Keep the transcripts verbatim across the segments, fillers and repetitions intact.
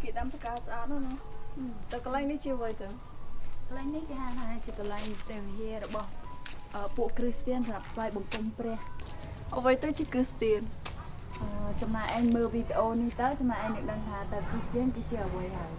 គេដាំផ្កាស្អាតណាតែកន្លែងនេះជាអ្វីទៅកន្លែងនេះគេហៅថាជាកន្លែងព្រះវិហាររបស់ពួកគ្រីស្ទានសម្រាប់ថ្វាយបង្គំព្រះអ្វីទៅជាគ្រីស្ទានអឺចំណាយឯងមើលវីដេអូនេះទៅចំណាយឯងនឹងដឹងថាតើគ្រីស្ទានគឺជាអ្វីហើយ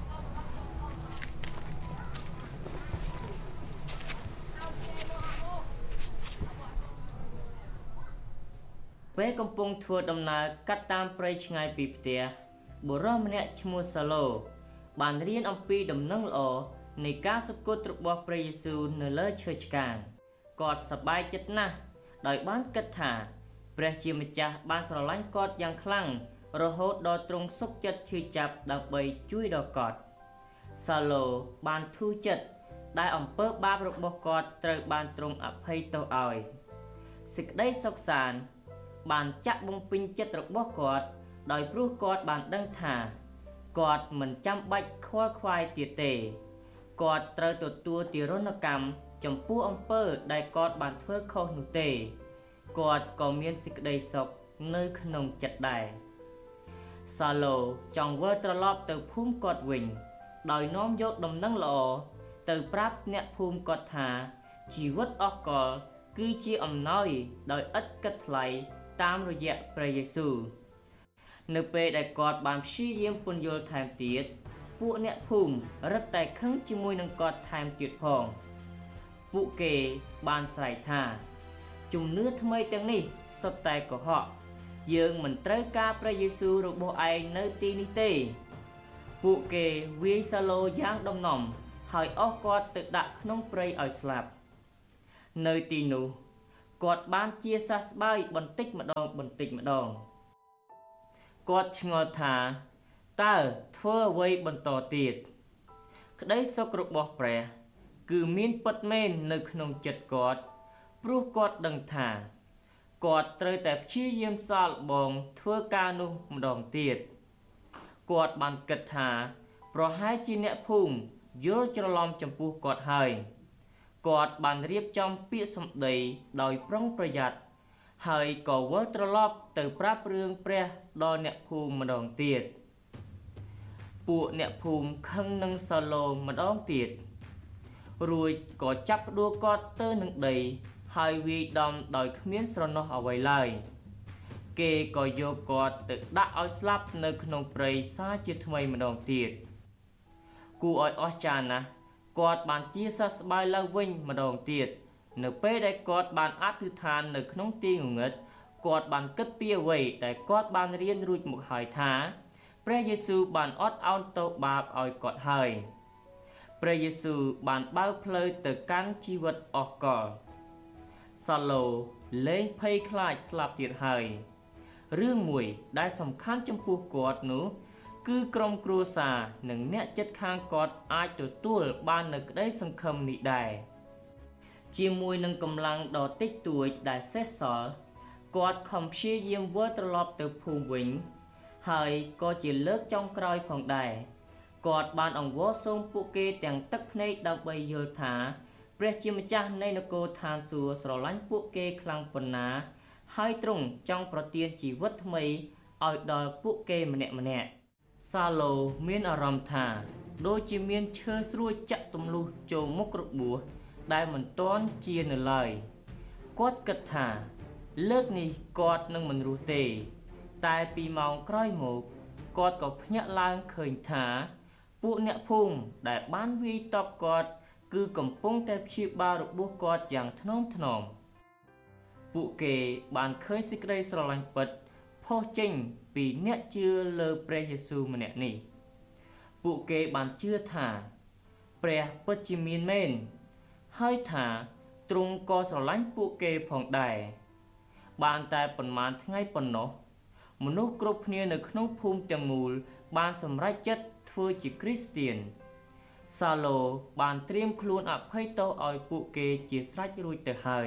ពេលកំពុងធ្វើដំណើរកាត់តាមព្រៃឆ្ងាយពីផ្ទះបុរសម្នាក់ឈ្មោះសាឡូបានរៀនអំពីដំណឹងល្អនៃការសុគតរបស់ព្រះយេស៊ូវនៅលើឈើឆ្កាងគាត់សប្បាយចិត្តណាស់ដោយបានគិតថាព្រះជាម្ចាស់បានស្រឡាញ់គាត់យ៉ាងខ្លាំងរហូតដល់ទ្រង់សុខចិត្តឈឺចាប់ដើម្បីជួយដល់គាត់សាឡូបានធូរចិត្តដែលអំពើបាបរបស់គាត់ត្រូវបានទ្រង់អភ័យទោសឲ្យសេចក្តីសុខសាន្តបានចាក់បំពេញចិត្តរបស់គាត់ដោយព្រោះគាត់បានដឹងថាគាត់មិនចាំបាច់ខ្វល់ខ្វាយទៀតទេគាត់ត្រូវទទួលទារុណកម្មចំពោះអំពើដែលគាត់បានធ្វើខុសនោះទេគាត់ក៏មានសេចក្តីសុខនៅក្នុងចិត្តដែរសាឡូចង់វិលត្រឡប់ទៅភូមិគាត់វិញដោយនាំយកដំណឹងល្អទៅប្រាប់អ្នកភូមិគាត់ថាជីវិតអស់កលគឺជាអំណោយដោយឥតគិតថ្លៃតាមរយៈព្រះយេស៊ូវនៅពេលដែលគាត់បានព្យាយាមពន្យល់ថែមទៀតពួកអ្នកភូមិរឹតតែខឹងជាមួយនឹងគាត់ថែមទៀតផងពួកគេបានស្រែកថាជំនឿថ្មីទាំងនេះសុទ្ធតែកុហកយើងមិនត្រូវការព្រះយេស៊ូវរបស់ឯងនៅទីនេះទេពួកគេវាយសាឡូយ៉ាងដំណំហើយអស់គាត់ទៅដាក់ក្នុងព្រៃឲ្យស្លាប់នៅទីនោះគាត់បានជាសះស្បើយបន្តិចម្ដងបន្តិចម្ដងគាត់ឆ្ងល់ថាតើធ្វើអ្វីបន្តទៀតក្តីសុខរបស់ព្រះគឺមានពិតមែននៅក្នុងចិត្តគាត់ព្រោះគាត់ដឹងថាគាត់ត្រូវតែព្យាយាមសាកល្បងធ្វើការនោះម្ដងទៀតគាត់បានគិតថាប្រហែលជាអ្នកភូមិយល់ច្រឡំចំពោះគាត់ហើយគាត់បានរៀបចំពាក្យសម្ដីដោយប្រុងប្រយ័ត្នហើយក៏វិលត្រឡប់ទៅប្រាប់រឿងព្រះដល់អ្នកភូមិម្ដងទៀតពួកអ្នកភូមិខឹងនឹងសាឡូម្ដងទៀតរួចក៏ចាប់ផ្ដួលគាត់ទៅនឹងដីហើយវាយដំដោយគ្មានស្រណោះអ្វីឡើយគេក៏យកគាត់ទៅដាក់ឲ្យស្លាប់នៅក្នុងព្រៃសាជាថ្មីម្ដងទៀតគួរឲ្យអស្ចារ្យណាស់គាត់បានជាសះស្បើយឡើងវិញម្ដងទៀតនៅពេលដែលគាត់បានអធិដ្ឋាននៅក្នុងទីងងឹតគាត់បានគិតពីអ្វីដែលគាត់បានរៀនរួចមកហើយថាព្រះយេស៊ូវបានអត់ឱនទោសបាបឲ្យគាត់ហើយព្រះយេស៊ូវបានបើកផ្លូវទៅកាន់ជីវិតអស់កលសាឡូលែងភ័យខ្លាចស្លាប់ទៀតហើយរឿងមួយដែលសំខាន់ចំពោះគាត់នោះគឺក្រុមគ្រួសារនិងអ្នកជិតខាងគាត់អាចទទួលបាននូវក្តីសង្ឃឹមនេះដែរជាមួយនឹងកម្លាំងដ៏តិចតួចដែលសេសសល់គាត់ខំព្យាយាមវិលត្រឡប់ទៅភូមិវិញហើយក៏ជាលើកចុងក្រោយផងដែរគាត់បានអង្វរសូមពួកគេទាំងទឹកភ្នែកដើម្បីយល់ថាព្រះជាម្ចាស់នៃនគរឋានសួគ៌ស្រឡាញ់ពួកគេខ្លាំងប៉ុណ្ណាហើយទ្រង់ចង់ប្រទានជីវិតថ្មីឲ្យដល់ពួកគេម្នាក់ម្នាក់សាឡូមានអារម្មណ៍ថាដូចជាមានឈើស្រួចចាក់ទម្លុះចូលមុខរបួសដែលមិនទាន់ជានៅឡើយគាត់គិតថាលើកនេះគាត់នឹងមិនរស់ទេតែពីម៉ោងក្រោយមកគាត់ក៏ភ្ញាក់ឡើងឃើញថាពួកអ្នកភូមិដែលបានវាយតប់គាត់គឺកំពុងតែព្យាបាលរបួសគាត់យ៉ាងថ្នមថ្នមពួកគេបានឃើញសេចក្តីស្រឡាញ់ពិតផុសចេញពីអ្នកជឿលើព្រះយេស៊ូវម្នាក់នេះពួកគេបានជឿថាព្រះពិតជាមានមែនហើយថាទ្រង់ក៏ស្រឡាញ់ពួកគេផងដែរបានតែប៉ុន្មានថ្ងៃប៉ុណ្ណោះមនុស្សគ្រប់គ្នានៅក្នុងភូមិទាំងមូលបានសម្រេចចិត្តធ្វើជាគ្រីស្ទានសាឡូបានត្រៀមខ្លួនអភ័យទោសឲ្យពួកគេជាស្រេចរួចទៅហើយ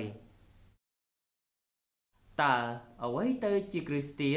តើអ្វីទៅជាគ្រីស្ទាន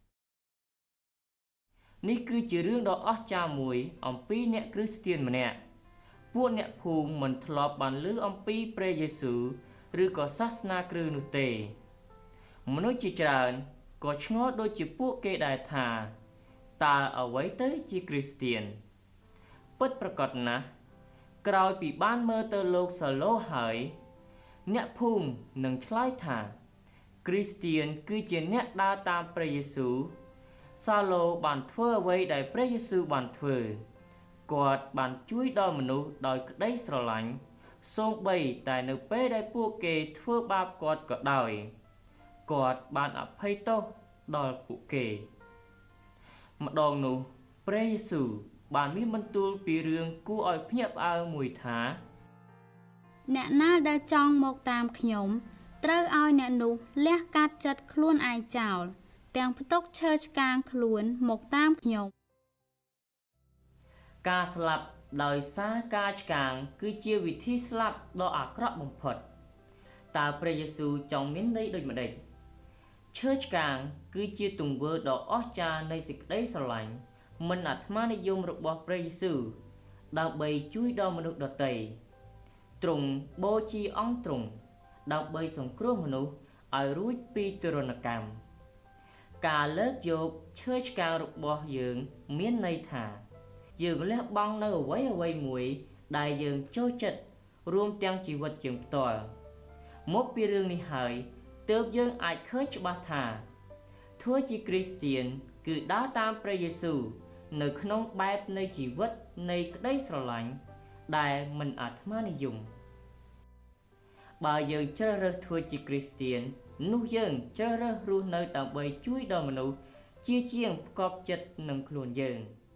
នេះគឺជារឿងដ៏អស្ចារ្យមួយអំពីអ្នកគ្រីស្ទានម្នាក់ពួកអ្នកភូមិមិនធ្លាប់បានឮអំពីព្រះយេស៊ូវឬក៏សាសនាគ្រិស្តនោះទេមនុស្សជាច្រើនក៏ឆ្ងល់ដូចជាពួកគេដែរថាតើអ្វីទៅជាគ្រីស្ទៀនពិតប្រាកដណាស់ក្រោយពីបានមើលទៅលោកសាឡូហើយអ្នកភូមិនឹងឆ្លើយថាគ្រីស្ទៀនគឺជាអ្នកដើរតាមព្រះយេស៊ូវសាឡូបានធ្វើអ្វីដែលព្រះយេស៊ូវបានធ្វើគាត់បានជួយដល់មនុស្សដោយក្តីស្រឡាញ់សូម្បីតែនៅពេលដែលពួកគេធ្វើបាបគាត់ក៏ដោយគាត់បានអភ័យទោសដល់ពួកគេម្ដងនោះព្រះយេស៊ូវបានមានបន្ទូលពីរឿងគួរឲ្យភ្ញាក់ផ្អើលមួយថាអ្នកណាដែលចង់មកតាមខ្ញុំត្រូវឲ្យអ្នកនោះលះកាត់ចិត្តខ្លួនឯងចោលទាំងផ្ទុកឈើឆ្កាងខ្លួនមកតាមខ្ញុំការស្លាប់ដោយសារការឆ្កាងគឺជាវិធីស្លាប់ដ៏អាក្រក់បំផុតតើព្រះយេស៊ូវចង់មានន័យដូចម្តេចឈើឆ្កាងគឺជាទង្វើដ៏អស្ចារ្យនៃសេចក្តីស្រឡាញ់មិនអាត្មានិយមរបស់ព្រះយេស៊ូវដើម្បីជួយដល់មនុស្សដទៃទ្រង់បូជាអង្គទ្រង់ដើម្បីសង្គ្រោះមនុស្សឲ្យរួចពីទរណកម្មការលើកយកឈើឆ្កាងរបស់យើងមានន័យថាយើងលះបង់នៅអ្វីអ្វីមួយដែលយើងចូលចិត្តរួមទាំងជីវិតយើងផ្ទាល់មកពីរឿងនេះហើយទើបយើងអាចឃើញច្បាស់ថាធ្វើជាគ្រីស្ទៀនគឺដើរតាមព្រះយេស៊ូវនៅក្នុងបែបនៃជីវិតនៃក្តីស្រឡាញ់ដែលមិនអាត្មានិយមបើយើងជ្រើសរើសធ្វើជាគ្រីស្ទៀននោះយើងជ្រើសរើសរស់នៅដើម្បីជួយដល់មនុស្សជាជាងផ្គាប់ចិត្តនឹងខ្លួនយើង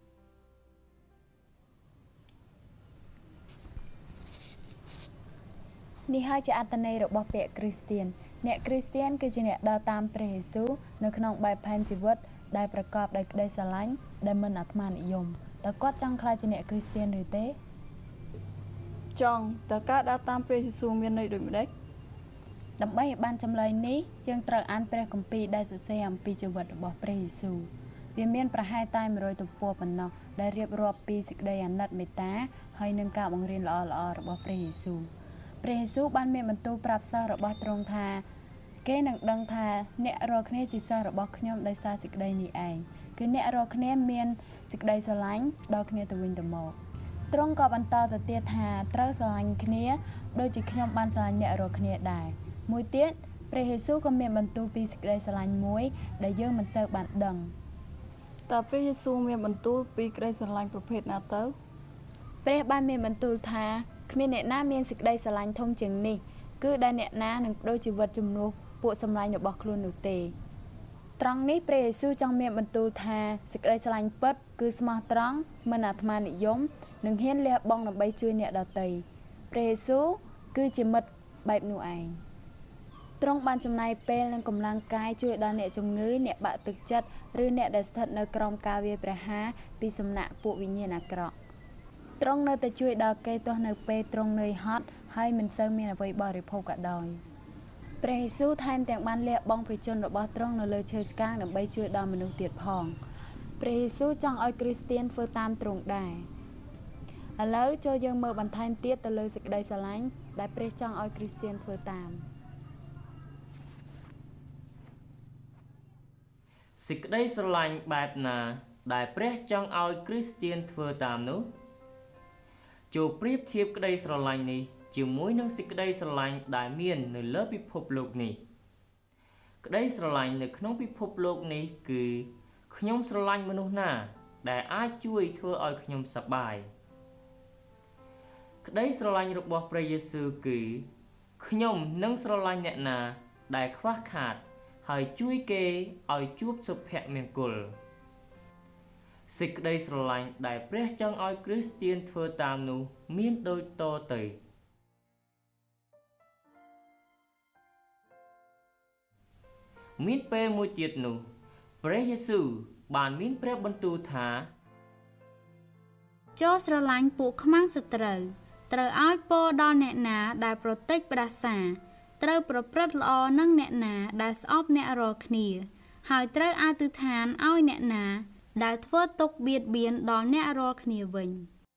នេះហើយជាអត្ថន័យរបស់ពាក្យគ្រីស្ទៀនអ្នកគ្រីស្ទៀនគឺជាអ្នកដើរតាមព្រះយេស៊ូវនៅក្នុងបែបផែនជីវិតដែលប្រកបដោយក្តីស្រឡាញ់ដែលមិនអាត្មានិយមតើគាត់ចង់ក្លាយជាអ្នកគ្រីស្ទៀនឬទេចង់តើការដើរតាមព្រះយេស៊ូវមានន័យដូចម្តេចដើម្បីឲ្យបានចម្លើយនេះយើងត្រូវអានព្រះគម្ពីរដែលសរសេរអំពីជីវិតរបស់ព្រះយេស៊ូវវាមានប្រហែលតែមួយរយទំព័រប៉ុណ្ណោះដែលរៀបរាប់ពីសេចក្តីអាណិតមេត្តាហើយនឹងការបង្រៀនល្អៗរបស់ព្រះយេស៊ូវព្រះយេស៊ូវបានមានបន្ទូលប្រាប់សិស្សរបស់ទ្រង់ថាគេនឹងដឹងថាអ្នករាល់គ្នាជាសិស្សរបស់ខ្ញុំដោយសារសេចក្តីនេះឯងគឺអ្នករាល់គ្នាមានសេចក្តីស្រឡាញ់ដល់គ្នាទៅវិញទៅមកទ្រង់ក៏បន្តទៅទៀតថាត្រូវស្រឡាញ់គ្នាដូចជាខ្ញុំបានស្រឡាញ់អ្នករាល់គ្នាដែរមួយទៀតព្រះយេស៊ូវក៏មានបន្ទូលពីសេចក្តីស្រឡាញ់មួយដែលយើងមិនសូវបានដឹងតើព្រះយេស៊ូវមានបន្ទូលពីក្តីស្រឡាញ់ប្រភេទណាទៅព្រះបានមានបន្ទូលថាគ្មានអ្នកណាមានសេចក្តីស្រឡាញ់ធំជាងនេះគឺដែលអ្នកណានឹងបដូរជីវិតជំនួសពួកសម្លាញ់របស់ខ្លួននោះទេត្រង់នេះព្រះយេស៊ូវចង់មានបន្ទូលថាសេចក្តីស្រឡាញ់ពិតគឺស្មោះត្រង់មិនអាត្មានិយមនិងហ៊ានលះបង់ដើម្បីជួយអ្នកដទៃព្រះយេស៊ូវគឺជាមិត្តបែបនោះឯងទ្រង់បានចំណាយពេលនិងកម្លាំងកាយជួយដល់អ្នកជំងឺអ្នកបាក់ទឹកចិត្តឬអ្នកដែលស្ថិតនៅក្រោមការវាយប្រហារពីសំណាក់ពួកវិញ្ញាណអាក្រក់ទ្រង់នៅតែជួយដល់គេទោះនៅពេលទ្រង់នឿយហត់ហើយមិនសូវមានអ្វីបរិភោគក៏ដោយព្រះយេស៊ូវថែមទាំងបានលះបង់ព្រះជន្មរបស់ទ្រង់នៅលើឈើឆ្កាងដើម្បីជួយដល់មនុស្សទៀតផងព្រះយេស៊ូវចង់ឲ្យគ្រីស្ទៀនធ្វើតាមទ្រង់ដែរឥឡូវចូលយើងមើលបន្ថែមទៀតទៅលើសេចក្តីស្រឡាញ់ដែលព្រះចង់ឲ្យគ្រីស្ទៀនធ្វើតាមសេចក្តីស្រឡាញ់បែបណាដែលព្រះចង់ឲ្យគ្រីស្ទៀនធ្វើតាមនោះចូលប្រៀបធៀបក្តីស្រឡាញ់នេះជាមួយនឹងសេចក្តីស្រឡាញ់ដែលមាននៅលើពិភពលោកនេះក្តីស្រឡាញ់នៅក្នុងពិភពលោកនេះគឺខ្ញុំស្រឡាញ់មនុស្សណាដែលអាចជួយធ្វើឲ្យខ្ញុំសប្បាយក្តីស្រឡាញ់របស់ព្រះយេស៊ូវគឺខ្ញុំនឹងស្រឡាញ់អ្នកណាដែលខ្វះខាតហើយជួយគេឲ្យជួបសុភមង្គលសេចក្តីស្រឡាញ់ដែលព្រះចង់ឲ្យគ្រីស្ទៀនធ្វើតាមនោះមានដូចតទៅមានពេលមួយទៀតនោះព្រះយេស៊ូវបានមានព្រះបន្ទូលថាចូលស្រឡាញ់ពួកខ្មាំងសត្រូវត្រូវឲ្យពរដល់អ្នកណាដែលប្រតិចផ្ដាសាត្រូវប្រព្រឹត្តល្អនឹងអ្នកណាដែលស្អប់អ្នករាល់គ្នាហើយត្រូវអធិដ្ឋានឲ្យអ្នកណាដែលធ្វើទុកបៀតបៀនដល់អ្នករាល់គ្នាវិញ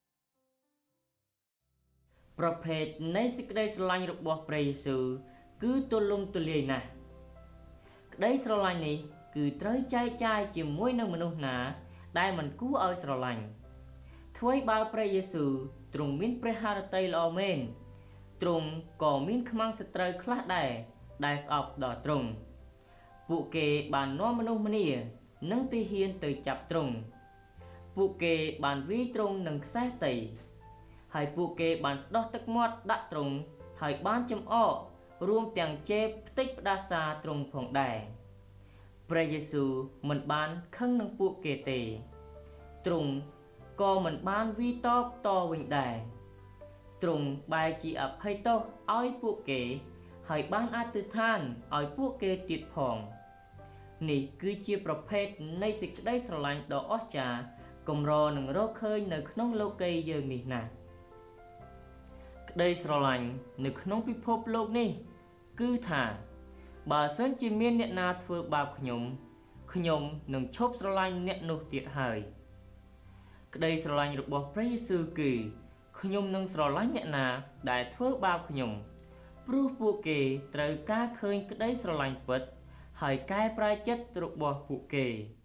ប្រភេទនៃសេចក្តីស្រឡាញ់របស់ព្រះយេស៊ូវគឺទូលំទូលាយណាស់ក្តីស្រឡាញ់នេះគឺត្រូវចែកចាយជាមួយនឹងមនុស្សណាដែលមិនគួរឲ្យស្រឡាញ់អ្វីបើព្រះយេស៊ូវទ្រង់មានព្រះハរតីល្អមែនទ្រង់ក៏មានខ្មាំងសត្រូវខ្លះដែរដែលស្អប់ដល់ទ្រង់ពួកគេបាននាំមនុស្សម្នានិងទាហានទៅចាប់ទ្រង់ពួកគេបានវាយទ្រង់នឹងខ្សែតីហើយពួកគេបានស្ដោះទឹកមាត់ដាក់ទ្រង់ហើយបានចំអករួមទាំងជេរផ្ទិចផ្ដាសាទ្រង់ផងដែរព្រះយេស៊ូវមិនបានខឹងនឹងពួកគេទេទ្រង់ក៏មិនបានវាយតបតវិញដែរទ្រង់បែរជាអភ័យទោសឲ្យពួកគេហើយបានអធិដ្ឋានឲ្យពួកគេទៀតផងនេះគឺជាប្រភេទនៃសេចក្តីស្រឡាញ់ដ៏អស្ចារ្យកម្រនឹងរកឃើញនៅក្នុងលោកីយើងនេះណាស់ក្តីស្រឡាញ់នៅក្នុងពិភពលោកនេះគឺថាបើសិនជាមានអ្នកណាធ្វើបាបខ្ញុំខ្ញុំនឹងឈប់ស្រឡាញ់អ្នកនោះទៀតហើយក្តីស្រឡាញ់របស់ព្រះយេស៊ូវគឺខ្ញុំនឹងស្រឡាញ់អ្នកណាដែលធ្វើបាបខ្ញុំព្រោះពួកគេត្រូវការឃើញក្តីស្រឡាញ់ពិតហើយកែប្រែចិត្តរបស់ពួកគេ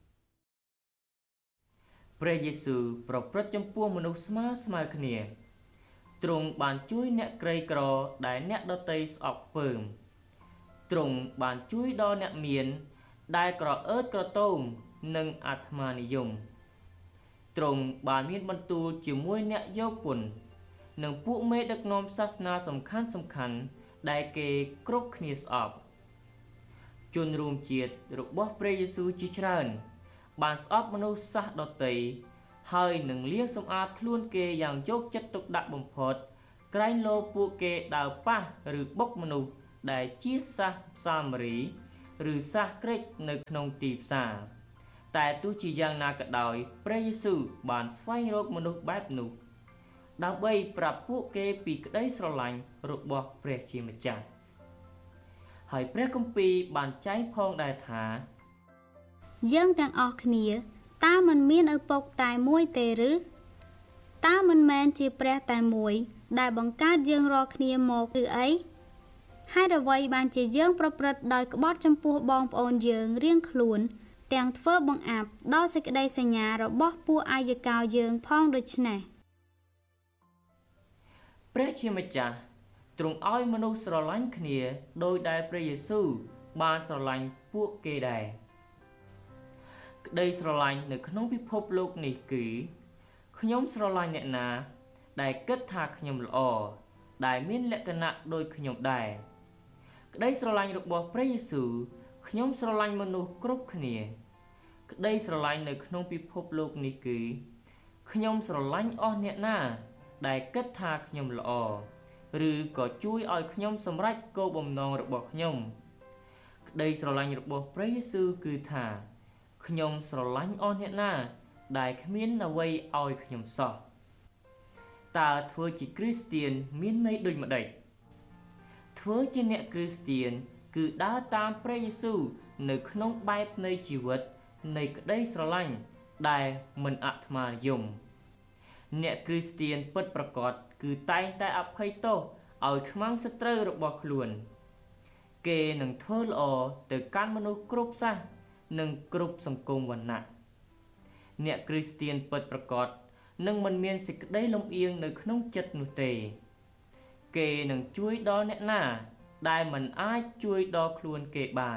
ព្រះយេស៊ូវប្រព្រឹត្តចំពោះមនុស្សស្មើស្មើគ្នាទ្រង់បានជួយអ្នកក្រីក្រដែលអ្នកដទៃស្អប់ខ្ពើមទ្រង់បានជួយដល់អ្នកមានដែលក្រអឺតក្រទមនិងអាត្មានិយមទ្រង់បានមានបន្ទូលជាមួយអ្នកយកពន្ធនិងពួកមេដឹកនាំសាសនាសំខាន់សំខាន់ដែលគេគ្រប់គ្នាស្អប់ជនរួមជាតិរបស់ព្រះយេស៊ូវជាច្រើនបានស្អប់មនុស្សសាសដទៃហើយនឹងលាងសម្អាតខ្លួនគេយ៉ាងយកចិត្តទុកដាក់បំផុតក្រែងលោពួកគេដើរប៉ះឬបុកមនុស្សដែលជាសាសសាមារីឬសាសក្រិចនៅក្នុងទីផ្សារតែទោះជាយ៉ាងណាក៏ដោយព្រះយេស៊ូវបានស្វែងរកមនុស្សបែបនោះដើម្បីប្រាប់ពួកគេពីក្តីស្រឡាញ់របស់ព្រះជាម្ចាស់ហើយព្រះគម្ពីរបានចែងផងដែរថាយើងទាំងអស់គ្នាតើមិនមានឪពុកតែមួយទេឬតើមិនមែនជាព្រះតែមួយដែលបង្កើតយើងរាល់គ្នាមកឬអីហេតុអ្វីបានជាយើងប្រព្រឹត្តដោយក្បត់ចំពោះបងប្អូនយើងរៀងខ្លួនទាំងធ្វើបង្អាប់ដល់សេចក្តីសញ្ញារបស់ពួកអាយកោយើងផងដូច្នេះព្រះជាម្ចាស់ទ្រង់ឲ្យមនុស្សស្រឡាញ់គ្នាដោយដែលព្រះយេស៊ូវបានស្រឡាញ់ពួកគេដែរក្តីស្រឡាញ់នៅក្នុងពិភពលោកនេះគឺខ្ញុំស្រឡាញ់អ្នកណាដែលគិតថាខ្ញុំល្អដែលមានលក្ខណៈដូចខ្ញុំដែរក្តីស្រឡាញ់របស់ព្រះយេស៊ូវខ្ញុំស្រឡាញ់មនុស្សគ្រប់គ្នាក្តីស្រឡាញ់នៅក្នុងពិភពលោកនេះគឺខ្ញុំស្រឡាញ់អស់អ្នកណាដែលគិតថាខ្ញុំល្អឬក៏ជួយឲ្យខ្ញុំសម្រេចគោលបំណងរបស់ខ្ញុំក្តីស្រឡាញ់របស់ព្រះយេស៊ូវគឺថាខ្ញុំស្រឡាញ់អស់អ្នកណាដែលគ្មានអ្វីឲ្យខ្ញុំសោះតើធ្វើជាគ្រីស្ទានមានន័យដូចម្ដេចធ្វើជាអ្នកគ្រីស្ទានគឺដើរតាមព្រះយេស៊ូវនៅក្នុងបែបនៃជីវិតនៃក្តីស្រឡាញ់ដែលមិនអាត្មានិយមអ្នកគ្រីស្ទានពិតប្រាកដគឺតែងតែអភ័យទោសឲ្យខ្មាំងសត្រូវរបស់ខ្លួនគេនឹងធ្វើល្អទៅកាន់មនុស្សគ្រប់សាសនិងគ្រប់សង្គមវណ្ណៈអ្នកគ្រីស្ទានពិតប្រាកដនឹងមិនមានសេចក្តីលំអៀងនៅក្នុងចិត្តនោះទេគេនឹងជួយដល់អ្នកណាដែលមិនអាចជួយដល់ខ្លួនគេបាន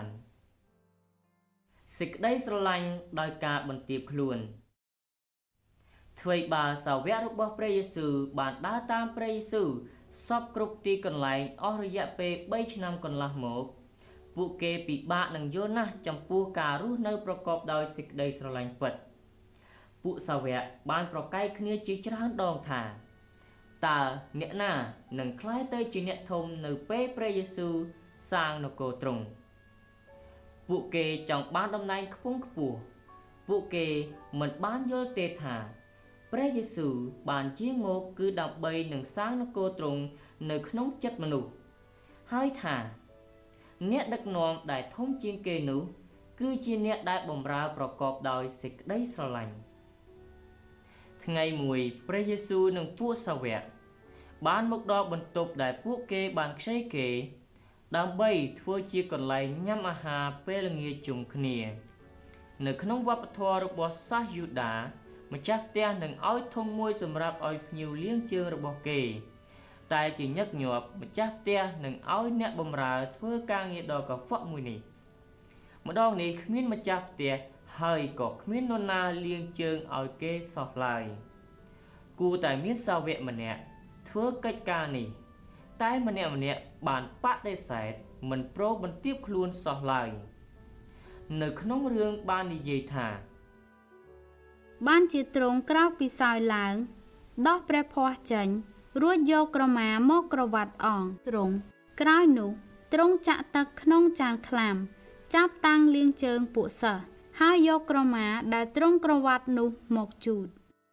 សេចក្តីស្រឡាញ់ដោយការបន្ទាបខ្លួនអ្វីបើសាវករបស់ព្រះយេស៊ូវបានដើរតាមព្រះយេស៊ូវសពគ្រប់ទីកន្លែងអស់រយៈពេលបីឆ្នាំកន្លះមកពួកគេពិបាកនឹងយល់ណាស់ចំពោះការរស់នៅប្រកបដោយសេចក្តីស្រឡាញ់ពិតពួកសាវកបានប្រកែកគ្នាជាច្រើនដងថាតើអ្នកណានឹងក្លាយទៅជាអ្នកធំនៅពេលព្រះយេស៊ូវសាងនគរទ្រង់ពួកគេចង់បានតំណែងខ្ពង់ខ្ពស់ពួកគេមិនបានយល់ទេថាព្រះយេស៊ូវបានជាងមកគឺដើម្បីនឹងសាងនគរទ្រង់នៅក្នុងចិត្តមនុស្សហើយថាអ្នកដឹកនាំដែលធំជាងគេនោះគឺជាអ្នកដែលបម្រើប្រកបដោយសេចក្តីស្រឡាញ់ថ្ងៃមួយព្រះយេស៊ូវនិងពួកសាវកបានមកដល់បន្ទប់ដែលពួកគេបានខ្ចីគេដើម្បីធ្វើជាកន្លែងញ៉ាំអាហារពេលល្ងាចជុំគ្នានៅក្នុងវប្បធម៌របស់សាសយូដាម្ចាស់ផ្ទះនឹងឲ្យធុងមួយសម្រាប់ឲ្យភ្ញៀវលាងជើងរបស់គេតែជាញឹកញាប់ម្ចាស់ផ្ទះនឹងឲ្យអ្នកបម្រើធ្វើការងារដ៏កខ្វក់មួយនេះម្ដងនេះគ្មានម្ចាស់ផ្ទះហើយក៏គ្មាននរណាលាងជើងឲ្យគេសោះឡើយគួរតែមានសាវកម្នាក់ធ្វើកិច្ចការនេះតែម្នាក់ម្នាក់បានបដិសេធមិនព្រមបន្ទាបខ្លួនសោះឡើយនៅក្នុងរឿងបាននិយាយថាបានជាទ្រង់ក្រោកពីសោយឡើងដោះព្រះភ័ស្ត្រចេញរួចយកក្រមាមកក្រវ៉ាត់អងទ្រង់ក្រោយនោះទ្រង់ចាក់ទឹកក្នុងចានខ្លាំចាប់តាំងលាងជើងពួកសិស្សហើយយកក្រមាដែលទ្រង់ក្រវ៉ាត់នោះមកជូត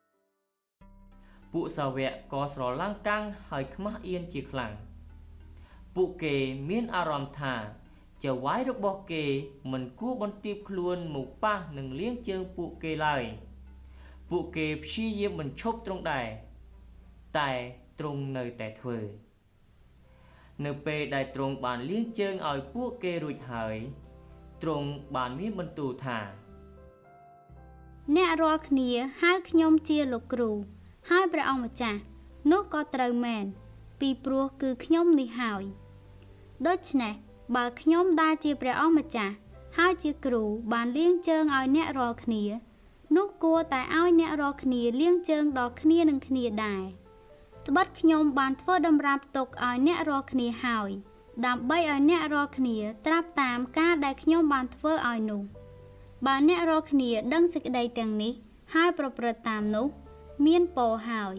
ពួកសាវកក៏ស្រឡាំងកាំងហើយខ្មាស់អៀនជាខ្លាំងពួកគេមានអារម្មណ៍ថាចៅហ្វាយរបស់គេមិនគួរបន្ទាបខ្លួនមកប៉ះនឹងលាងជើងពួកគេឡើយពួកគេព្យាយាមបញ្ឈប់ទ្រង់ដែរតែទ្រង់នៅតែធ្វើនៅពេលដែលទ្រង់បានលាងជើងឲ្យពួកគេរួចហើយទ្រង់បានមានបន្ទូលថាអ្នករាល់គ្នាហៅខ្ញុំជាលោកគ្រូហើយព្រះអង្គម្ចាស់នោះក៏ត្រូវមែនពីព្រោះគឺខ្ញុំនេះហើយដូច្នេះបើខ្ញុំដែលជាព្រះអង្គម្ចាស់ហើយជាគ្រូបានលាងជើងឲ្យអ្នករាល់គ្នានោះគួរតែឲ្យអ្នករាល់គ្នាលាងជើងដល់គ្នានឹងគ្នាដែរត្បិតខ្ញុំបានធ្វើតម្រាប់ទុកឲ្យអ្នករាល់គ្នាហើយដើម្បីឲ្យអ្នករាល់គ្នាត្រាប់តាមការដែលខ្ញុំបានធ្វើឲ្យនោះបើអ្នករាល់គ្នាដឹងសេចក្តីទាំងនេះហើយប្រព្រឹត្តតាមនោះមានពរហើយ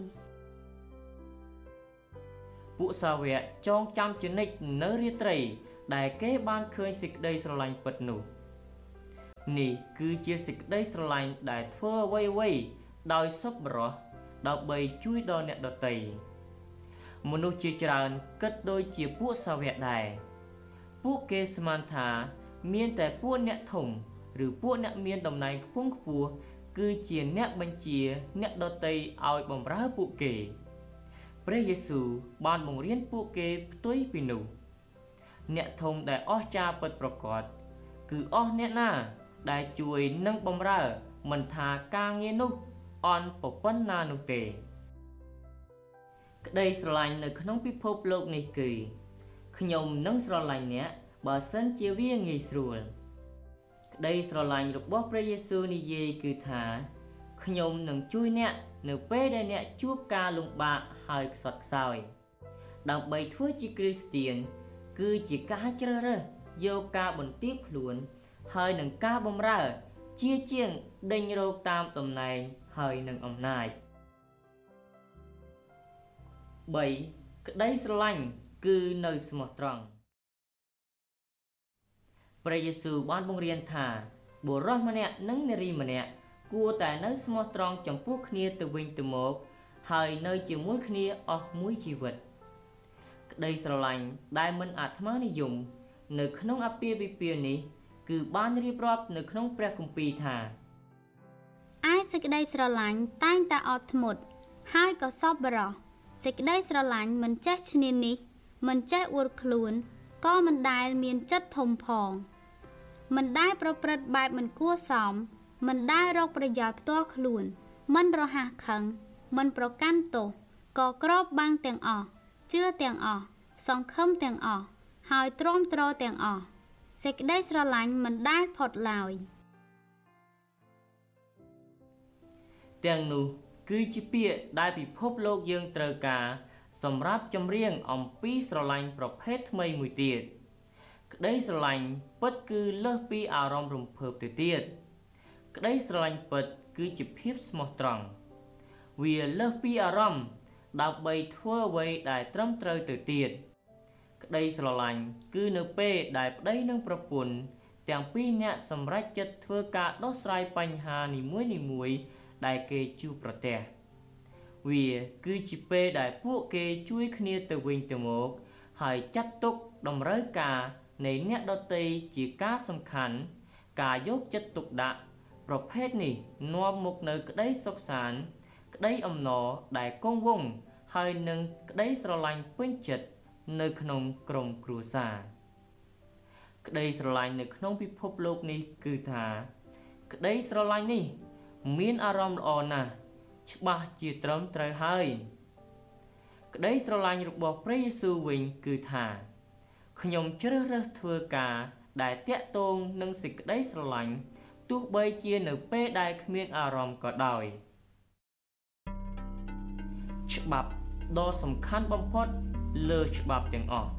ពួកសាវកចងចាំជានិច្ចនៅរាត្រីដែលគេបានឃើញសេចក្តីស្រឡាញ់ពិតនោះនេះគឺជាសេចក្តីស្រឡាញ់ដែលធ្វើអ្វីៗដោយសប្បុរសដើម្បីជួយដល់អ្នកដទៃមនុស្សជាច្រើនគិតដូចជាពួកសាវកដែរពួកគេស្មានថាមានតែពួកអ្នកធំឬពួកអ្នកមានតំណែងខ្ពង់ខ្ពស់គឺជាអ្នកបញ្ជាអ្នកដទៃឲ្យបម្រើពួកគេព្រះយេស៊ូវបានបង្រៀនពួកគេផ្ទុយពីនោះអ្នកធំដែលអស្ចារ្យពិតប្រាកដគឺអស់អ្នកណាដែលជួយនិងបម្រើមិនថាការងារនោះអន់ប៉ុណ្ណានោះទេក្តីស្រឡាញ់នៅក្នុងពិភពលោកនេះគឺខ្ញុំនឹងស្រឡាញ់អ្នកបើសិនជាវាងាយស្រួលក្តីស្រឡាញ់របស់ព្រះយេស៊ូវនិយាយគឺថាខ្ញុំនឹងជួយអ្នកនៅពេលដែលអ្នកជួបការលំបាកហើយខ្សត់ខ្សោយដើម្បីធ្វើជាគ្រីស្ទានគឺជាការជ្រើសរើសយកការបន្ទាបខ្លួនហើយនឹងការបម្រើជាជាងដេញរកតាមតំណែងហើយនឹងអំណាចបីក្តីស្រឡាញ់គឺនៅស្មោះត្រង់ព្រះយេស៊ូវបានបង្រៀនថាបុរសម្នាក់និងនារីម្នាក់គួរតែនៅស្មោះត្រង់ចំពោះគ្នាទៅវិញទៅមកហើយនៅជាមួយគ្នាអស់មួយជីវិតក្តីស្រឡាញ់ដែលមិនអាត្មានិយមនៅក្នុងអាពាហ៍ពិពាហ៍នេះគឺបានរៀបរាប់នៅក្នុងព្រះគម្ពីរថាឯសេចក្តីស្រឡាញ់តែងតែអត់ធ្មត់ហើយក៏សប្បុរសសេចក្តីស្រឡាញ់មិនចេះឈ្នានីសមិនចេះអួតខ្លួនក៏មិនដែលមានចិត្តធំផងមិនដែលប្រព្រឹត្តបែបមិនគួរសមមិនដែលរកប្រយោជន៍ផ្ទាល់ខ្លួនមិនរហ័សខឹងមិនប្រកាន់ទោសក៏គ្របបាំងទាំងអស់ជឿទាំងអស់សង្ឃឹមទាំងអស់ហើយទ្រាំទ្រទាំងអស់សេចក្តីស្រឡាញ់មិនដែលផុតឡើយទាំងនោះគឺជាពាក្យដែលពិភពលោកយើងត្រូវការសម្រាប់ចម្រៀងអំពីស្រឡាញ់ប្រភេទថ្មីមួយទៀតក្តីស្រឡាញ់ពិតគឺលើសពីអារម្មណ៍រំភើបទៅទៀតក្តីស្រឡាញ់ពិតគឺជាភាពស្មោះត្រង់វាលើសពីអារម្មណ៍ដើម្បីធ្វើអ្វីដែលត្រឹមត្រូវទៅទៀតក្តីស្រឡាញ់គឺនៅពេលដែលប្តីនិងប្រពន្ធទាំងពីរនាក់សម្រេចចិត្តធ្វើការដោះស្រាយបញ្ហានីមួយៗដែលគេជួបប្រទះវាគឺជាពេលដែលពួកគេជួយគ្នាទៅវិញទៅមកហើយចាត់ទុកតម្រូវការនៃអ្នកដទៃជាការសំខាន់ការយកចិត្តទុកដាក់ប្រភេទនេះនាំមកនូវក្តីសុខសាន្តក្តីអំណរដែលគង់វង្សហើយនឹងក្តីស្រឡាញ់ពេញចិត្តនៅក្នុងក្រុមគ្រួសារក្តីស្រឡាញ់នៅក្នុងពិភពលោកនេះគឺថាក្តីស្រឡាញ់នេះមានអារម្មណ៍ល្អណាស់ច្បាស់ជាត្រឹមត្រូវហើយក្តីស្រឡាញ់របស់ព្រះយេស៊ូវវិញគឺថាខ្ញុំជ្រើសរើសធ្វើការដែលតាក់ទងនឹងសេចក្តីស្រឡាញ់ទោះបីជានៅពេលដែលគ្មានអារម្មណ៍ក៏ដោយច្បាប់ដ៏សំខាន់បំផុតលើច្បាប់ទាំងអស់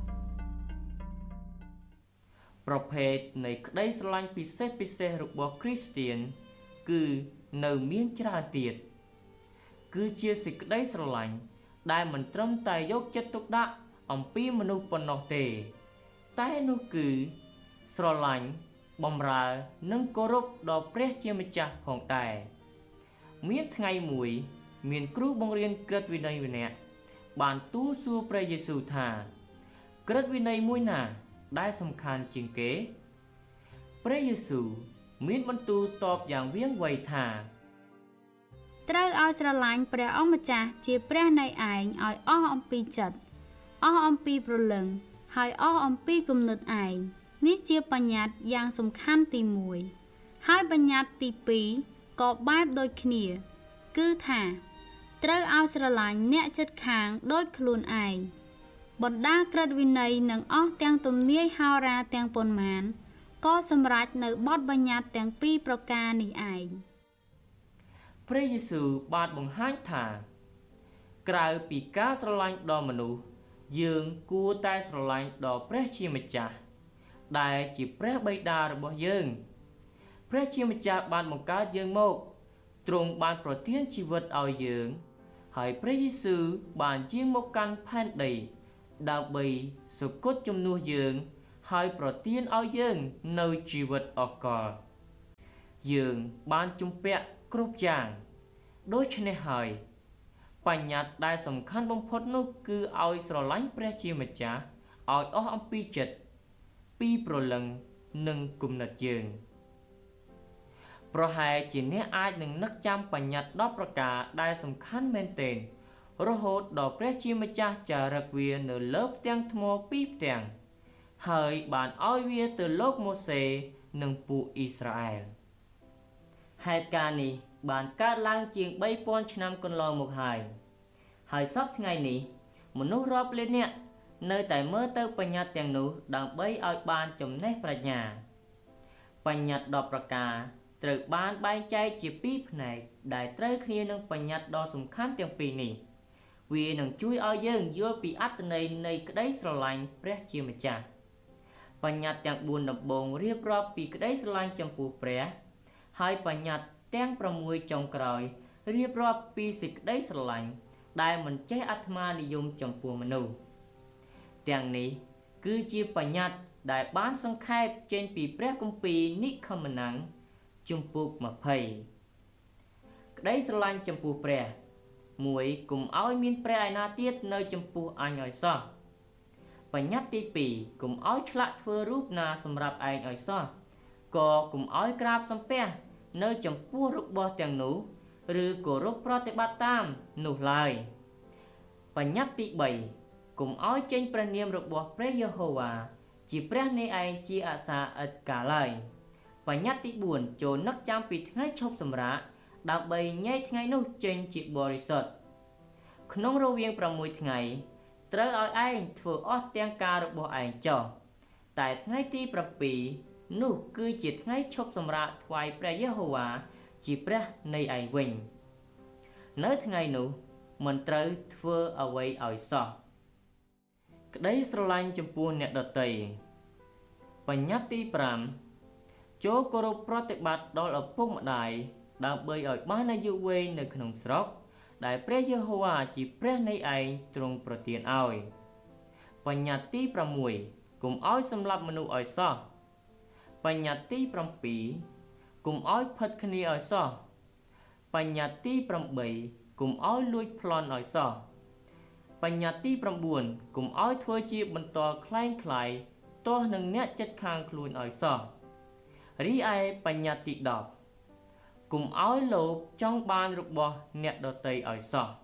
ប្រភេទនៃក្តីស្រឡាញ់ពិសេសពិសេសរបស់គ្រីស្ទានគឺនៅមានច្រើនទៀតគឺជាសេចក្តីស្រឡាញ់ដែលមិនត្រឹមតែយកចិត្តទុកដាក់អំពីមនុស្សប៉ុណ្ណោះទេតែនោះគឺស្រឡាញ់បម្រើនិងគោរពដល់ព្រះជាម្ចាស់ផងដែរមានថ្ងៃមួយមានគ្រូបង្រៀនក្រឹតវិន័យម្នាក់បានទូលសួរព្រះយេស៊ូវថាក្រឹតវិន័យមួយណាដែលសំខាន់ជាងគេព្រះយេស៊ូវមានបន្ទូលតបយ៉ាងវាងវៃថាត្រូវឲ្យស្រឡាញ់ព្រះអង្គម្ចាស់ជាព្រះនៃឯងឲ្យអស់អំពីចិត្តអស់អំពីព្រលឹងហើយអស់អំពីគំនិតឯងនេះជាបញ្ញត្តិយ៉ាងសំខាន់ទីមួយហើយបញ្ញត្តិទីពីរក៏បែបដូចគ្នាគឺថាត្រូវឲ្យស្រឡាញ់អ្នកជិតខាងដូចខ្លួនឯងបណ្ដាក្រឹតវិន័យនិងអស់ទាំងទំនាយហោរាទាំងប៉ុន្មានក៏សម្រេចនៅបទបញ្ញត្តិទាំងពីរប្រការនេះឯងព្រះយេស៊ូវបានបង្ហាញថាក្រៅពីការស្រឡាញ់ដល់មនុស្សយើងគួរតែស្រឡាញ់ដល់ព្រះជាម្ចាស់ដែលជាព្រះបិតារបស់យើងព្រះជាម្ចាស់បានបង្កើតយើងមកទ្រង់បានប្រទានជីវិតឲ្យយើងហើយព្រះយេស៊ូវបានយាងមកកាន់ផែនដីដើម្បីសុគតជំនួសយើងហើយប្រទានឲ្យយើងនៅជីវិតអកលយើងបានជំពាក់គ្រប់យ៉ាងដូច្នេះហើយបញ្ញត្តិដែលសំខាន់បំផុតនោះគឺឲ្យស្រឡាញ់ព្រះជាម្ចាស់ឲ្យអស់អំពីចិត្តពីព្រលឹងនិងគំនិតយើងប្រហែលជាអ្នកអាចនឹងនឹកចាំបញ្ញត្តិដប់ប្រការដែលសំខាន់មែនទែនរហូតដល់ព្រះជាម្ចាស់ចារឹកវានៅលើផ្ទាំងថ្មពីរផ្ទាំងហើយបានឲ្យវាទៅលោកម៉ូសេនិងពួកអ៊ីស្រាអែលហេតុការណ៍នេះបានកើតឡើងជាងបីពាន់ឆ្នាំកន្លងមកហើយហើយសពថ្ងៃនេះមនុស្សរាប់លាននាក់នៅតែមើលទៅបញ្ញត្តិទាំងនោះដើម្បីឲ្យបានចំណេះប្រាជ្ញាបញ្ញត្តិដប់ប្រការត្រូវបានបែងចែកជាពីរផ្នែកដែលត្រូវគ្នានឹងបញ្ញត្តិដ៏សំខាន់ទាំងពីរនេះវានឹងជួយឲ្យយើងយល់ពីអត្ថន័យនៃក្តីស្រឡាញ់ព្រះជាម្ចាស់បញ្ញត្តិទាំងបួនដំបូងរៀបរាប់ពីក្តីស្រឡាញ់ចំពោះព្រះហើយបញ្ញត្តិទាំងប្រាំមួយចុងក្រោយរៀបរាប់ពីសេចក្តីស្រឡាញ់ដែលមិនចេះអាត្មានិយមចំពោះមនុស្សទាំងនេះគឺជាបញ្ញត្តិដែលបានសង្ខេបចេញពីព្រះគម្ពីរនិខមណាំងជំពូកម្ភៃក្តីស្រឡាញ់ចំពោះព្រះមួយកុំឲ្យមានព្រះឯណាទៀតនៅចំពោះអញឲ្យសោះបញ្ញត្តិទីពីរកុំឲ្យឆ្លាក់ធ្វើរូបណាសម្រាប់ឯងឲ្យសោះក៏កុំឲ្យក្រាបសំពះនៅចំពោះរបស់ទាំងនោះឬគោរពប្រតិបត្តិតាមនោះឡើយបញ្ញត្តិទីបីកុំឲ្យចេញព្រះនាមរបស់ព្រះយេហូវ៉ាជាព្រះនៃឯងជាអសាឥតកាលឡើយបញ្ញត្តិទីបួនចូលនឹកចាំពីថ្ងៃឈប់សម្រាកដើម្បីញែកថ្ងៃនោះចេញជាបរិសុទ្ធក្នុងរវាងប្រាំមួយថ្ងៃត្រូវឲ្យឯងធ្វើអស់ទាំងការរបស់ឯងចោះតែថ្ងៃទីប្រាំពីរនោះគឺជាថ្ងៃឈប់សម្រាកថ្វាយព្រះយេហូវ៉ាជាព្រះនៃឯងវិញនៅថ្ងៃនោះមិនត្រូវធ្វើអ្វីឲ្យសោះក្តីស្រឡាញ់ចំពោះអ្នកដទៃបញ្ញត្តិទីប្រាំចូលគោរពប្រតិបត្តិដល់ឪពុកម្ដាយដើម្បីឲ្យបានអាយុវែងនៅក្នុងស្រុកដែលព្រះយេហូវ៉ាជាព្រះនៃឯងទ្រង់ប្រទានឲ្យបញ្ញត្តិទីប្រាំមួយកុំឲ្យសម្លាប់មនុស្សឲ្យសោះបញ្ញត្តិទីប្រាំពីរកុំឲ្យផិតគ្នាឲ្យសោះបញ្ញត្តិទីប្រាំបីកុំឲ្យលួចប្លន់ឲ្យសោះបញ្ញត្តិទីប្រាំបួនកុំឲ្យធ្វើជាបន្តคล้ายคล้ายទាស់នឹងអ្នកចិត្តខាងខ្លួនឲ្យសោះរីឯបញ្ញត្តិទីដប់កុំឲ្យលោភចង់បានរបស់អ្នកដទៃឲ្យសោះ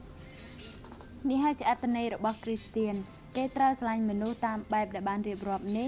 នេះហើយជាអត្ថន័យរបស់គ្រីស្ទានគេត្រូវស្រឡាញ់មនុស្សតាមបែបដែលបានរៀបរាប់នេះ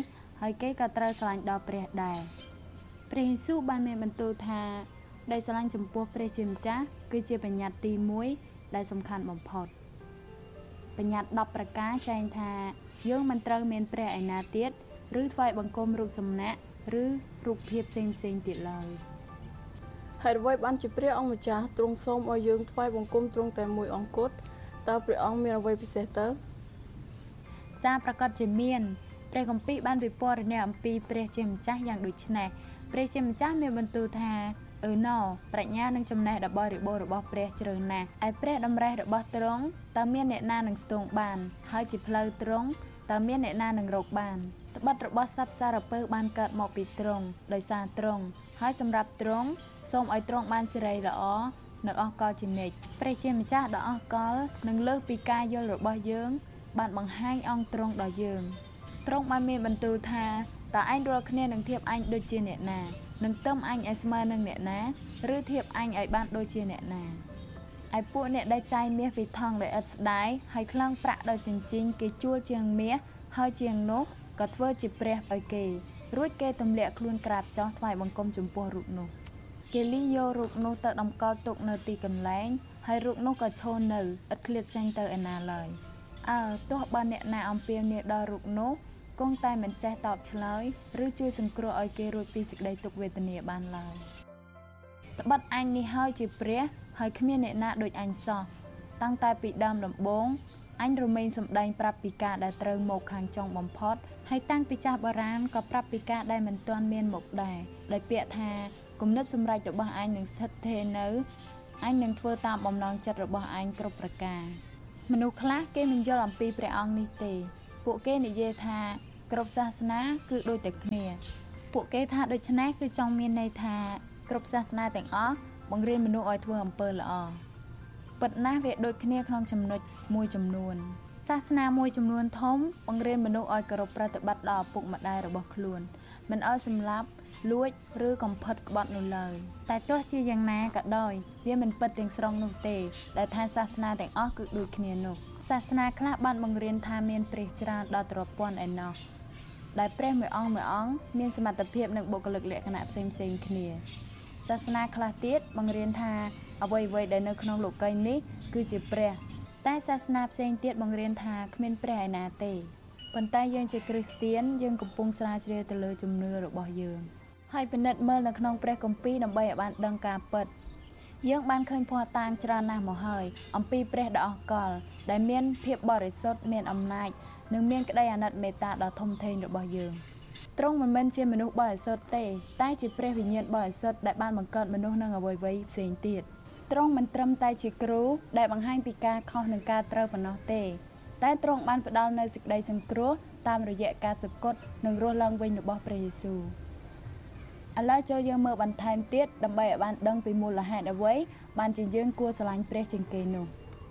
ហើយគេក៏ត្រូវស្រឡាញ់ដល់ព្រះដែរព្រះយេស៊ូវបានមានបន្ទូលថាដែលស្រឡាញ់ចំពោះព្រះជាម្ចាស់គឺជាបញ្ញត្តិទីមួយដែលសំខាន់បំផុតបញ្ញត្តិដប់ប្រការចែងថាយើងមិនត្រូវមានព្រះឯណាទៀតឬថ្វាយបង្គំរូបសំណាកឬរូបភាពផ្សេងផ្សេងទៀតឡើយហេតុអ្វីបានជាព្រះអង្គម្ចាស់ទ្រង់សូមឲ្យយើងថ្វាយបង្គំទ្រង់តែមួយអង្គគត់តើព្រះអង្គមានអ្វីពិសេសទៅចាប្រកាសជាមានព្រះគម្ពីរបានវិពណ៌នាអំពីព្រះជាម្ចាស់យ៉ាងដូចនេះព្រះជាម្ចាស់មានបន្ទូលថាអឺណូប្រាជ្ញានិងចំណេះរបស់រិបូររបស់ព្រះជ្រៅណាស់ឯព្រះតម្រេះរបស់ទ្រង់តើមានអ្នកណានឹងស្ទង់បានហើយជាផ្លូវទ្រង់តើមានអ្នកណានឹងរកបានត្បិតរបស់សព្វសារពើបានកើតមកពីទ្រង់ដោយសារទ្រង់ហើយសម្រាប់ទ្រង់សូមឲ្យទ្រង់បានសិរីល្អនៅអស់កលជានិច្ចព្រះជាម្ចាស់ដ៏អស់កលនឹងលើសពីការយល់របស់យើងបានបង្ហាញអង្គទ្រង់ដល់យើងទ្រង់បានមានបន្ទូលថាតើឯងរាល់គ្នានឹងធៀបអញដូចជាអ្នកណានឹងទឹមអញឲ្យស្មើនឹងអ្នកណាឬធៀបអញឲ្យបានដូចជាអ្នកណាឯពួកអ្នកដែលចាយមាសពីថង់ដោយឥតស្ដាយហើយខ្លងប្រាក់ដោយចិញ្ចីងគេជួលជាងមាសហើយជាងនោះក៏ធ្វើជាព្រះឲ្យគេរួចគេទម្លាក់ខ្លួនក្រាបចុះថ្វាយបង្គំចំពោះរូបនោះគេលីយករូបនោះទៅតម្កល់ទុកនៅទីកន្លែងហើយរូបនោះក៏ឈរនៅឥតឃ្លាតចេញទៅឯណាឡើយអើទោះបើអ្នកណាអំពាវនាវដល់រូបនោះគង់តែមិនចេះតបឆ្លើយឬជួយសង្គ្រោះឲ្យគេរួចពីសេចក្តីទុក្ខវេទនាបានឡើយត្បិតអញនេះហើយជាព្រះហើយគ្មានអ្នកណាដូចអញសោះតាំងតែពីដើមដំបូងអញរមែងសម្ដែងប្រាប់ពីការដែលត្រូវមកខាងចុងបំផុតហើយតាំងពីចាស់បុរាណក៏ប្រាប់ពីការដែលមិនទាន់មានមកដែរដោយពាក្យថាគំនិតសម្រេចរបស់អញនឹងស្ថិតស្ថេរនៅអញនឹងធ្វើតាមបំណងចិត្តរបស់អញគ្រប់ប្រការមនុស្សខ្លះគេមិនយល់អំពីព្រះអង្គនេះទេពួកគេនិយាយថាគ្រប់សាសនាគឺដូចតែគ្នាពួកគេថាដូច្នេះគឺចង់មានន័យថាគ្រប់សាសនាទាំងអស់បង្រៀនមនុស្សឲ្យធ្វើអំពើល្អពិតណាស់វាដូចគ្នាក្នុងចំណុចមួយចំនួនសាសនាមួយចំនួនធំបង្រៀនមនុស្សឲ្យគោរពប្រតិបត្តិដល់ឪពុកម្ដាយរបស់ខ្លួនមិនឲ្យសម្លាប់លួចឬកំផិតក្បត់នោះឡើយតែទោះជាយ៉ាងណាក៏ដោយវាមិនពិតទាំងស្រុងនោះទេដែលថាសាសនាទាំងអស់គឺដូចគ្នានោះសាសនាខ្លះបានបង្រៀនថាមានព្រះច្រើនដល់ទ្រព្យពាន់ឯណោះដែលព្រះមួយអង្គមួយអង្គមានសមត្ថភាពនិងបុគ្គលិកលក្ខណៈផ្សេងផ្សេងគ្នាសាសនាខ្លះទៀតបង្រៀនថាអ្វីអ្វីដែលនៅក្នុងលោកីយ៍នេះគឺជាព្រះតែសាសនាផ្សេងទៀតបង្រៀនថាគ្មានព្រះឯណាទេប៉ុន្តែយើងជាគ្រីស្ទានយើងកំពុងស្រាវជ្រាវទៅលើជំនឿរបស់យើងហើយពិនិត្យមើលនៅក្នុងព្រះគម្ពីរដើម្បីឲ្យបានដឹងការពិតយើងបានឃើញភស្តុតាងច្រើនណាស់មកហើយអំពីព្រះដ៏អស្ចារ្យដែលមានភាពបរិសុទ្ធមានអំណាចនិងមានក្តីអាណិតមេត្តាដ៏ធំធេងរបស់យើងទ្រង់មិនមែនជាមនុស្សបរិសុទ្ធទេតែជាព្រះវិញ្ញាណបរិសុទ្ធដែលបានបង្កើតមនុស្សនឹងអ្វីៗផ្សេងទៀតទ្រង់មិនត្រឹមតែជាគ្រូដែលបង្ហាញពីការខុសនិងការត្រូវប៉ុណ្ណោះទេតែទ្រង់បានផ្ដល់នូវសេចក្តីសង្គ្រោះតាមរយៈការសគត់និងរស់ឡើងវិញរបស់ព្រះយេស៊ូវឥឡូវចូលយើងមើលបន្ថែមទៀតដើម្បីឲ្យបានដឹងពីមូលហេតុអ្វីបានជាយើងគួរស្រឡាញ់ព្រះជាងគេនោះ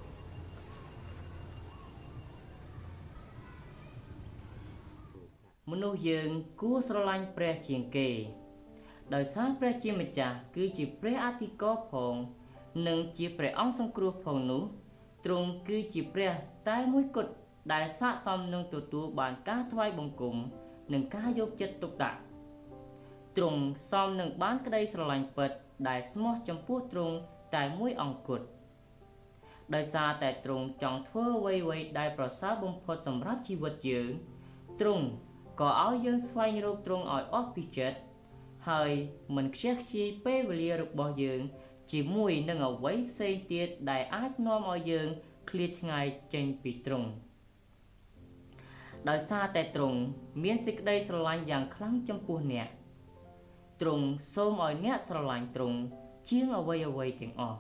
មនុស្សយើងគួរស្រឡាញ់ព្រះជាងគេដោយសារព្រះជាម្ចាស់គឺជាព្រះអធិការផងនិងជាព្រះអង្គសង្គ្រោះផងនោះទ្រង់គឺជាព្រះតែមួយគត់ដែលស័ក្តិសមនឹងទទួលបានការថ្វាយបង្គំនិងការយកចិត្តទុកដាក់ទ្រង់សមនឹងបានក្តីស្រឡាញ់ពិតដែលស្មោះចំពោះទ្រង់តែមួយអង្គគត់ដោយសារតែទ្រង់ចង់ធ្វើអ្វីៗដែលប្រសើរបំផុតសម្រាប់ជីវិតយើងទ្រង់ក៏ឲ្យយើងស្វែងរកទ្រង់ឲ្យអស់ពីចិត្តហើយមិនខ្ជះខ្ជាយពេលវេលារបស់យើងជាមួយនឹងអ្វីផ្សេងទៀតដែលអាចនាំឲ្យយើងឃ្លាតឆ្ងាយចេញពីទ្រង់ដោយសារតែទ្រង់មានសេចក្តីស្រឡាញ់យ៉ាងខ្លាំងចំពោះអ្នកទ្រង់សូមឲ្យអ្នកស្រឡាញ់ទ្រង់ជាងអ្វីអ្វីទាំងអស់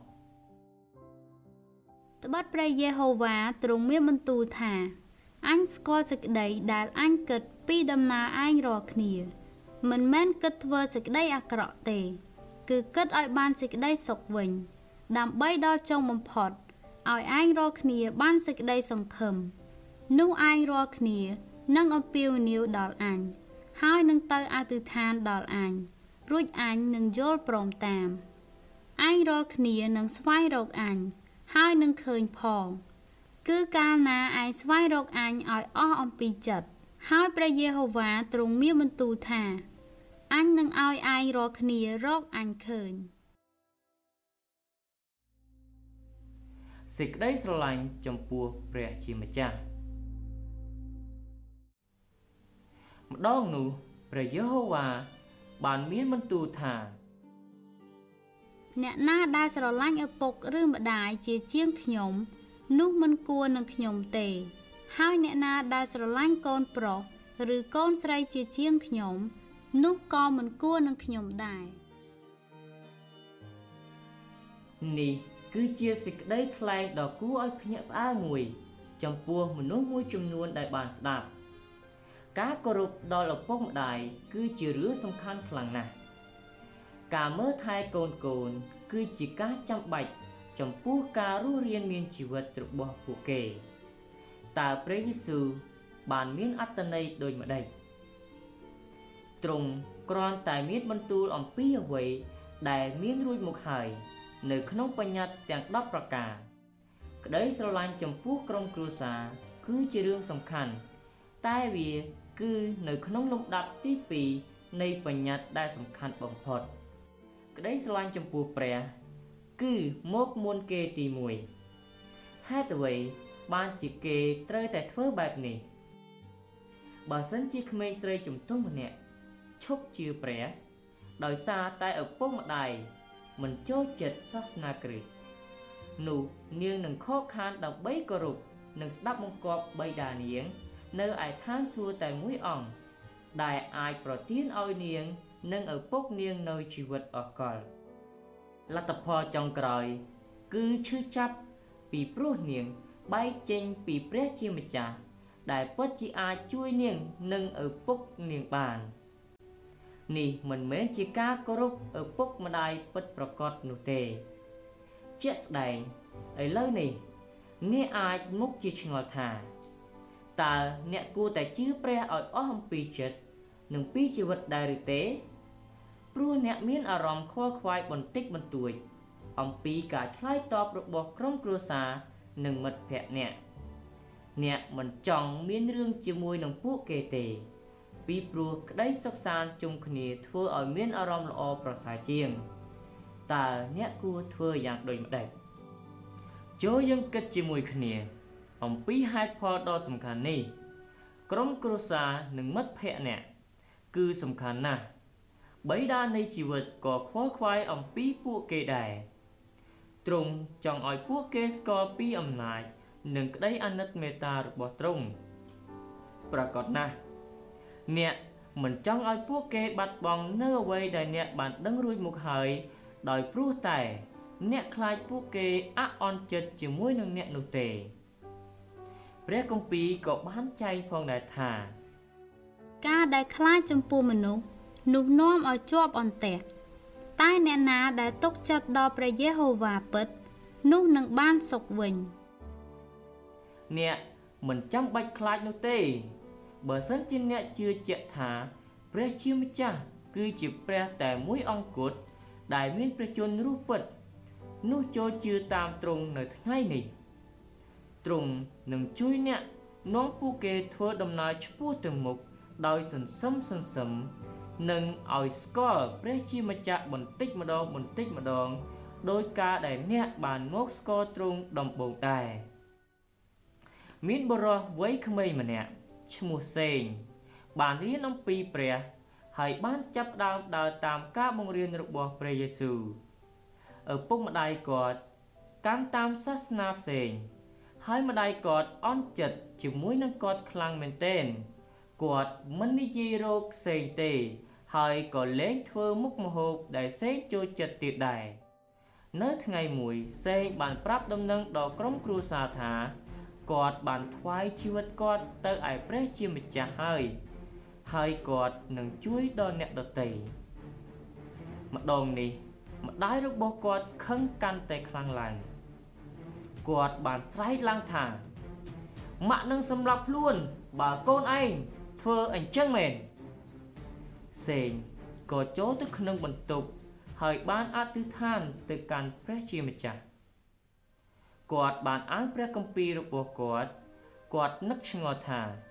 ត្បិតព្រះយេហូវ៉ាទ្រង់មានបន្ទូលថាអញស្គាល់សេចក្តីដែលអញគិតពីដំណើរឯងរាល់គ្នាមិនមែនគិតធ្វើសេចក្តីអាក្រក់ទេគឺគិតឲ្យបានសេចក្តីសុខវិញដើម្បីដល់ចុងបំផុតឲ្យឯងរាល់គ្នាបានសេចក្តីសង្ឃឹមនោះឯងរាល់គ្នានឹងអំពាវនាវដល់អញហើយនឹងទៅអធិដ្ឋានដល់អញរួចអញនឹងយល់ព្រមតាមឯងរាល់គ្នានឹងស្វែងរកអញហើយនឹងឃើញផងគឺកាលណាឯងស្វែងរកអញឲ្យអស់អំពីចិត្តហើយព្រះយេហូវ៉ាទ្រង់មានបន្ទូលថាអញនឹងឲ្យឯងរាល់គ្នារកអញឃើញសេចក្តីស្រឡាញ់ចំពោះព្រះជាម្ចាស់ម្ដងនោះព្រះយេហូវ៉ាបានមានបន្ទូលថាអ្នកណាដែលស្រឡាញ់ឪពុកឬម្ដាយជាជាងខ្ញុំនោះមិនគួរនឹងខ្ញុំទេហើយអ្នកណាដែលស្រឡាញ់កូនប្រុសឬកូនស្រីជាជាងខ្ញុំនោះក៏មិនគួរនឹងខ្ញុំដែរនេះគឺជាសេចក្តីថ្លែងដ៏គួរឲ្យភ្ញាក់ផ្អើលមួយចំពោះមនុស្សមួយចំនួនដែលបានស្ដាប់ការគោរពដល់ឪពុកម្ដាយគឺជារឿងសំខាន់ខ្លាំងណាស់ការមើលថែកូនកូនគឺជាការចាំបាច់ចំពោះការរស់រានមានជីវិតរបស់ពួកគេតើព្រះយេស៊ូវបានមានអត្ថន័យដូចម្តេចទ្រង់គ្រាន់តែមានបន្ទូលអំពីអ្វីដែលមានរួចមកហើយនៅក្នុងបញ្ញត្តិទាំងដប់ប្រការក្តីស្រឡាញ់ចំពោះក្រុមគ្រួសារគឺជារឿងសំខាន់តែវាគឺនៅក្នុងលំដាប់ទីពីរនៃបញ្ញត្តិដែលសំខាន់បំផុតក្តីស្រឡាញ់ចំពោះព្រះគឺមកមុនគេទីមួយហេតុអ្វីបានជាគេត្រូវតែធ្វើបែបនេះបើសិនជាក្មេងស្រីជំទង់ម្នាក់ឈប់ជឿព្រះដោយសារតែឪពុកម្ដាយមិនចូលចិត្តសាសនាគ្រីស្ទនោះនាងនឹងខកខានដើម្បីគោរពនិងស្ដាប់បង្គាប់បិតានាងនៅឯឋានសួគ៌តែមួយអង្គដែលអាចប្រទានឲ្យនាងនិងឪពុកនាងនៅជីវិតអកលលទ្ធផលចុងក្រោយគឺឈឺចាប់ពីព្រោះនាងបែកចេញពីព្រះជាម្ចាស់ដែលពិតជាអាចជួយនាងនិងឪពុកនាងបាននេះមិនមែនជាការគោរពឪពុកម្ដាយពិតប្រាកដនោះទេជាក់ស្ដែងឥឡូវនេះអ្នកអាចមុខជាឆ្ងល់ថាតើអ្នកគួរតែជឿព្រះឲ្យអស់អំពីចិត្តនិងពីជីវិតដែរឬទេព្រោះអ្នកមានអារម្មណ៍ខ្វល់ខ្វាយបន្តិចបន្តួចអំពីការឆ្លើយតបរបស់ក្រុមគ្រួសារនិងមិត្តភក្តិអ្នកអ្នកមិនចង់មានរឿងជាមួយនឹងពួកគេទេពីព្រោះក្តីសុខសាន្តជុំគ្នាធ្វើឲ្យមានអារម្មណ៍ល្អប្រសើរជាងតើអ្នកគួរធ្វើយ៉ាងដូចម្តេចចូលយើងគិតជាមួយគ្នាអំពីហេតុផលដ៏សំខាន់នេះក្រុមគ្រួសារនិងមិត្តភក្តិអ្នកគឺសំខាន់ណាស់បិតានៃជីវិតក៏ខ្វល់ខ្វាយអំពីពួកគេដែរទ្រង់ចង់ឲ្យពួកគេស្គាល់ពីអំណាចនិងក្តីអាណិតមេត្តារបស់ទ្រង់ប្រកបណាស់អ្នកមិនចង់ឲ្យពួកគេបាត់បង់នៅអ្វីដែលអ្នកបានដឹងរួចមកហើយដោយព្រោះតែអ្នកខ្លាចពួកគេអាក់អន់ចិត្តជាមួយនឹងអ្នកនោះទេព្រះគម្ពីរក៏បានចែងផងដែរថាការដែលខ្លាចចំពោះមនុស្សនោះនាំឲ្យជាប់អន្ទះតែអ្នកណាដែលទុកចិត្តដល់ព្រះយេហូវ៉ាពិតនោះនឹងបានសុខវិញអ្នកមិនចាំបាច់ខ្លាចនោះទេបើសិនជាអ្នកជឿជាក់ថាព្រះជាម្ចាស់គឺជាព្រះតែមួយអង្គគត់ដែលមានព្រះជន្មរស់ពិតនោះចូលជឿតាមទ្រង់នៅថ្ងៃនេះទ្រង់នឹងជួយអ្នកនាំពួកគេធ្វើដំណើរឆ្ពោះទៅមុខដោយសន្សឹមសន្សឹមនិងឲ្យស្គាល់ព្រះជាម្ចាស់បន្តិចម្ដងបន្តិចម្ដងដោយការដែលអ្នកបានមកស្គាល់ទ្រង់ដំបូងដែរមានបុរសវ័យក្មេងម្នាក់ឈ្មោះសេងបានរៀនអំពីព្រះហើយបានចាប់ផ្ដើមដើរតាមការបង្រៀនរបស់ព្រះយេស៊ូវឪពុកម្ដាយគាត់កាន់តាមសាសនាផ្សេងហើយម្ដាយគាត់អន់ចិត្តជាមួយនឹងគាត់ខ្លាំងមែនទែនគាត់មិននិយាយរកសេងទេហើយក៏លែងធ្វើមុខម្ហូបដែលសេងចូលចិត្តទៀតដែរនៅថ្ងៃមួយសេងបានប្រាប់ដំណឹងដល់ក្រុមគ្រួសារថាគាត់បានថ្វាយជីវិតគាត់ទៅឯព្រះជាម្ចាស់ហើយហើយគាត់នឹងជួយដល់អ្នកដទៃម្ដងនេះម្ដាយរបស់គាត់ខឹងកាន់តែខ្លាំងឡើងគាត់បានស្រែកឡើងថាម៉ាក់នឹងសម្លាប់ខ្លួនបើកូនឯងធ្វើអញ្ចឹងមែនសេងក៏ចូលទៅក្នុងបន្ទប់ហើយបានអធិដ្ឋានទៅកាន់ព្រះជាម្ចាស់គាត់បានអានព្រះគម្ពីររបស់គាត់គាត់នឹកឆ្ងល់ថាត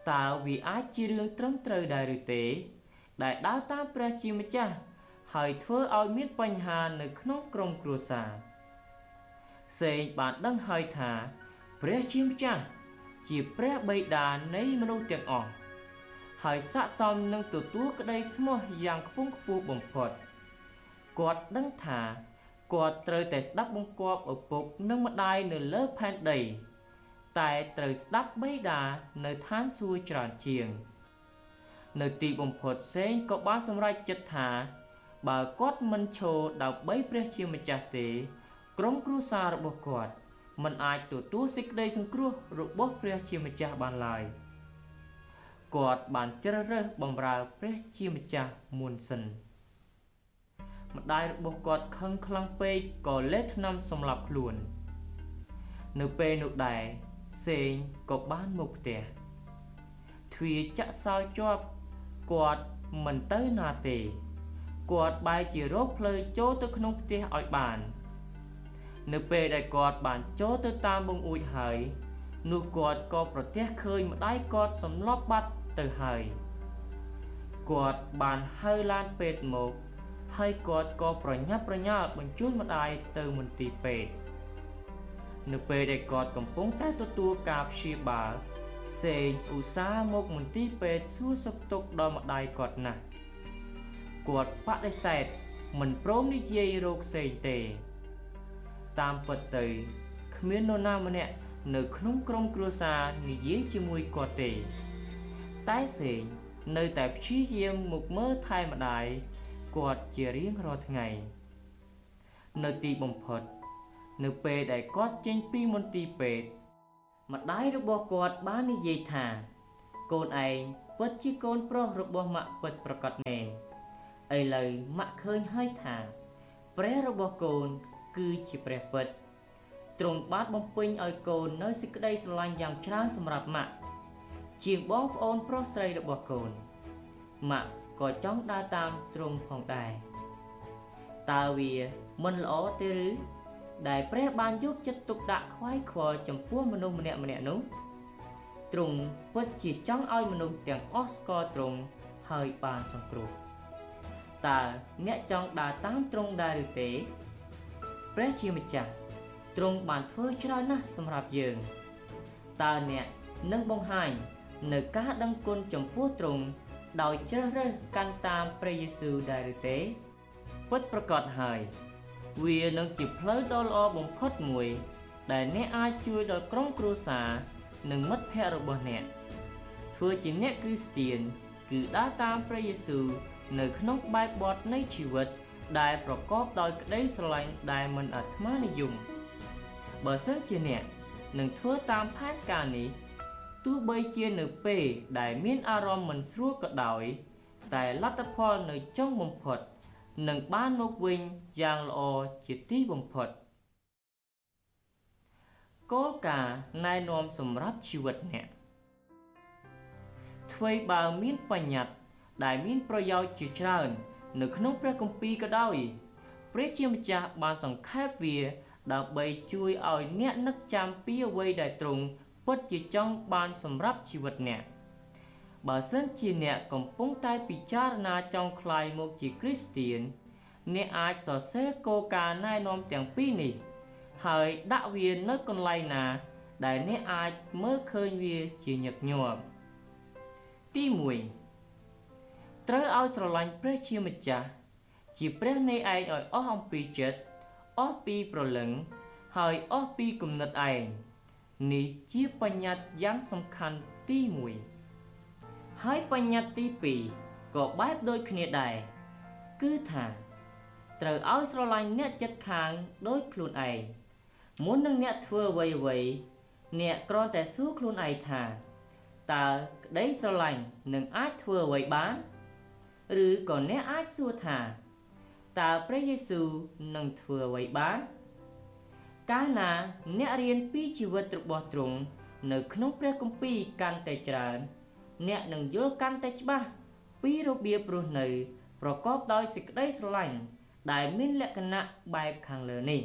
តើវាអាចជារឿងត្រឹមត្រូវដែរឬទេដែលដើរតាមព្រះជាម្ចាស់ហើយធ្វើឲ្យមានបញ្ហានៅក្នុងក្រុមគ្រួសារសេងបានដឹងហើយថាព្រះជាម្ចាស់ជាព្រះបិតានៃមនុស្សទាំងអស់ហើយស័ក្តិសមនឹងទទួលក្តីស្មោះយ៉ាងខ្ពង់ខ្ពស់បំផុតគាត់ដឹងថាគាត់ត្រូវតែស្ដាប់បង្គាប់ឪពុកនិងម្ដាយនៅលើផែនដីតែត្រូវស្ដាប់បិតានៅឋានសួគ៌ច្រើនជាងនៅទីបំផុតសេងក៏បានសម្រេចចិត្តថាបើគាត់មិនឈរដើម្បីព្រះជាម្ចាស់ទេក្រុមគ្រួសាររបស់គាត់មិនអាចទទួលសេចក្តីសង្គ្រោះរបស់ព្រះជាម្ចាស់បានឡើយគាត់បានជ្រើសរើសបម្រើព្រះជាម្ចាស់មុនសិនម្ដាយរបស់គាត់ខឹងខ្លាំងពេកក៏លេបថ្នាំសម្លាប់ខ្លួននៅពេលនោះដែរសេងក៏បានមកផ្ទះទ្វារចាក់សោជាប់គាត់មិនទៅណាទេគាត់បែរជារកផ្លូវចូលទៅក្នុងផ្ទះឲ្យបាននៅពេលដែលគាត់បានចូលទៅតាមបង្អួចហើយនោះគាត់ក៏ប្រទះឃើញម្ដាយគាត់សម្លាប់បាត់ទៅហើយគាត់បានហៅឡានពេទ្យមកហើយគាត់ក៏ប្រញាប់ប្រញាល់បញ្ជូនម្ដាយទៅមន្ទីរពេទ្យនៅពេលដែលគាត់កំពុងតែទទួលការព្យាបាលសេងឧស្សាហ៍មកមន្ទីរពេទ្យសួរសុខទុក្ខដល់ម្ដាយគាត់ណាស់គាត់បដិសេធមិនព្រមនិយាយរកសេងទេតាមពិតទៅគ្មាននរណាម្នាក់នៅក្នុងក្រុមគ្រួសារនិយាយជាមួយគាត់ទេតែសេងនៅតែព្យាយាមមកមើលថែម្ដាយគាត់ជារៀងរាល់ថ្ងៃនៅទីបំផុតនៅពេលដែលគាត់ចេញពីមន្ទីរពេទ្យម្ដាយរបស់គាត់បាននិយាយថាកូនឯងពិតជាកូនប្រុសរបស់ម៉ាក់ពិតប្រាកដមែនឥឡូវម៉ាក់ឃើញហើយថាព្រះរបស់កូនគឺជាព្រះពិតទ្រង់បានបំពេញឲ្យកូននៅសេចក្តីស្រឡាញ់យ៉ាងច្រើនសម្រាប់ម៉ាក់ជាងបងប្អូនប្រុសស្រីរបស់កូនម៉ាក់ក៏ចង់ដើរតាមទ្រង់ផងដែរតើវាមិនល្អទេឬដែលព្រះបានយកចិត្តទុកដាក់ខ្វាយខ្វល់ចំពោះមនុស្សម្នាក់ម្នាក់នោះទ្រង់ពិតជាចង់ឲ្យមនុស្សទាំងអស់ស្គាល់ទ្រង់ហើយបានសង្គ្រោះតើអ្នកចង់ដើរតាមទ្រង់ដែរឬទេព្រះជាម្ចាស់ទ្រង់បានធ្វើច្រើនណាស់សម្រាប់យើងតើអ្នកនឹងបង្ហាញនៅការដឹងគុណចំពោះទ្រង់ដោយជ្រើសរើសកាន់តាមព្រះយេស៊ូវដែរឬទេពិតប្រាកដហើយវានឹងជាផ្លូវដ៏ល្អបំផុតមួយដែលអ្នកអាចជួយដល់ក្រុមគ្រួសារនិងមិត្តភ័ក្តិរបស់អ្នកធ្វើជាអ្នកគ្រីស្ទានគឺដើរតាមព្រះយេស៊ូវនៅក្នុងបែបបទនៃជីវិតដែលប្រកបដោយក្តីស្រឡាញ់ដែលមិនអាត្មានិយមបើសិនជាអ្នកនឹងធ្វើតាមផែនការនេះទោះបីជានៅពេលដែលមានអារម្មណ៍មិនស្រួលក៏ដោយតែលទ្ធផលនៅចុងបំផុតនឹងបានមកវិញយ៉ាងល្អជាទីបំផុតគោលការណ៍ណែនាំសម្រាប់ជីវិតអ្នកអ្វីបើមានបញ្ញត្តិដែលមានប្រយោជន៍ជាច្រើននៅក្នុងព្រះគម្ពីរក៏ដោយព្រះជាម្ចាស់បានសង្ខេបវាដើម្បីជួយឲ្យអ្នកនឹកចាំពីអ្វីដែលទ្រង់ពិតជាចង់បានសម្រាប់ជីវិតអ្នកបើសិនជាអ្នកកំពុងតែពិចារណាចង់ក្លាយមកជាគ្រីស្ទានអ្នកអាចសរសេរគោលការណ៍ណែនាំទាំងពីរនេះហើយដាក់វានៅកន្លែងណាដែលអ្នកអាចមើលឃើញវាជាញឹកញាប់ទីមួយត្រូវឲ្យស្រឡាញ់ព្រះជាម្ចាស់ជាព្រះនៃឯងឲ្យអស់អំពីចិត្តអស់ពីព្រលឹងហើយអស់ពីគំនិតឯងនេះជាបញ្ញត្តិយ៉ាងសំខាន់ទីមួយហើយបញ្ញត្តិទីពីរក៏បែបដូចគ្នាដែរគឺថាត្រូវឲ្យស្រឡាញ់អ្នកជិតខាងដូចខ្លួនឯងមុននឹងអ្នកធ្វើអ្វីអ្វីអ្នកគ្រាន់តែសួរខ្លួនឯងថាតើក្តីស្រឡាញ់នឹងអាចធ្វើអ្វីបានឬក៏អ្នកអាចសួរថាតើព្រះយេស៊ូវនឹងធ្វើអ្វីបានកាលណាអ្នករៀនពីជីវិតរបស់ទ្រង់នៅក្នុងព្រះគម្ពីរកាន់តែច្រើនអ្នកនឹងយល់កាន់តែច្បាស់ពីរបៀបរស់នៅប្រកបដោយសេចក្តីស្រឡាញ់ដែលមានលក្ខណៈបែបខាងលើនេះ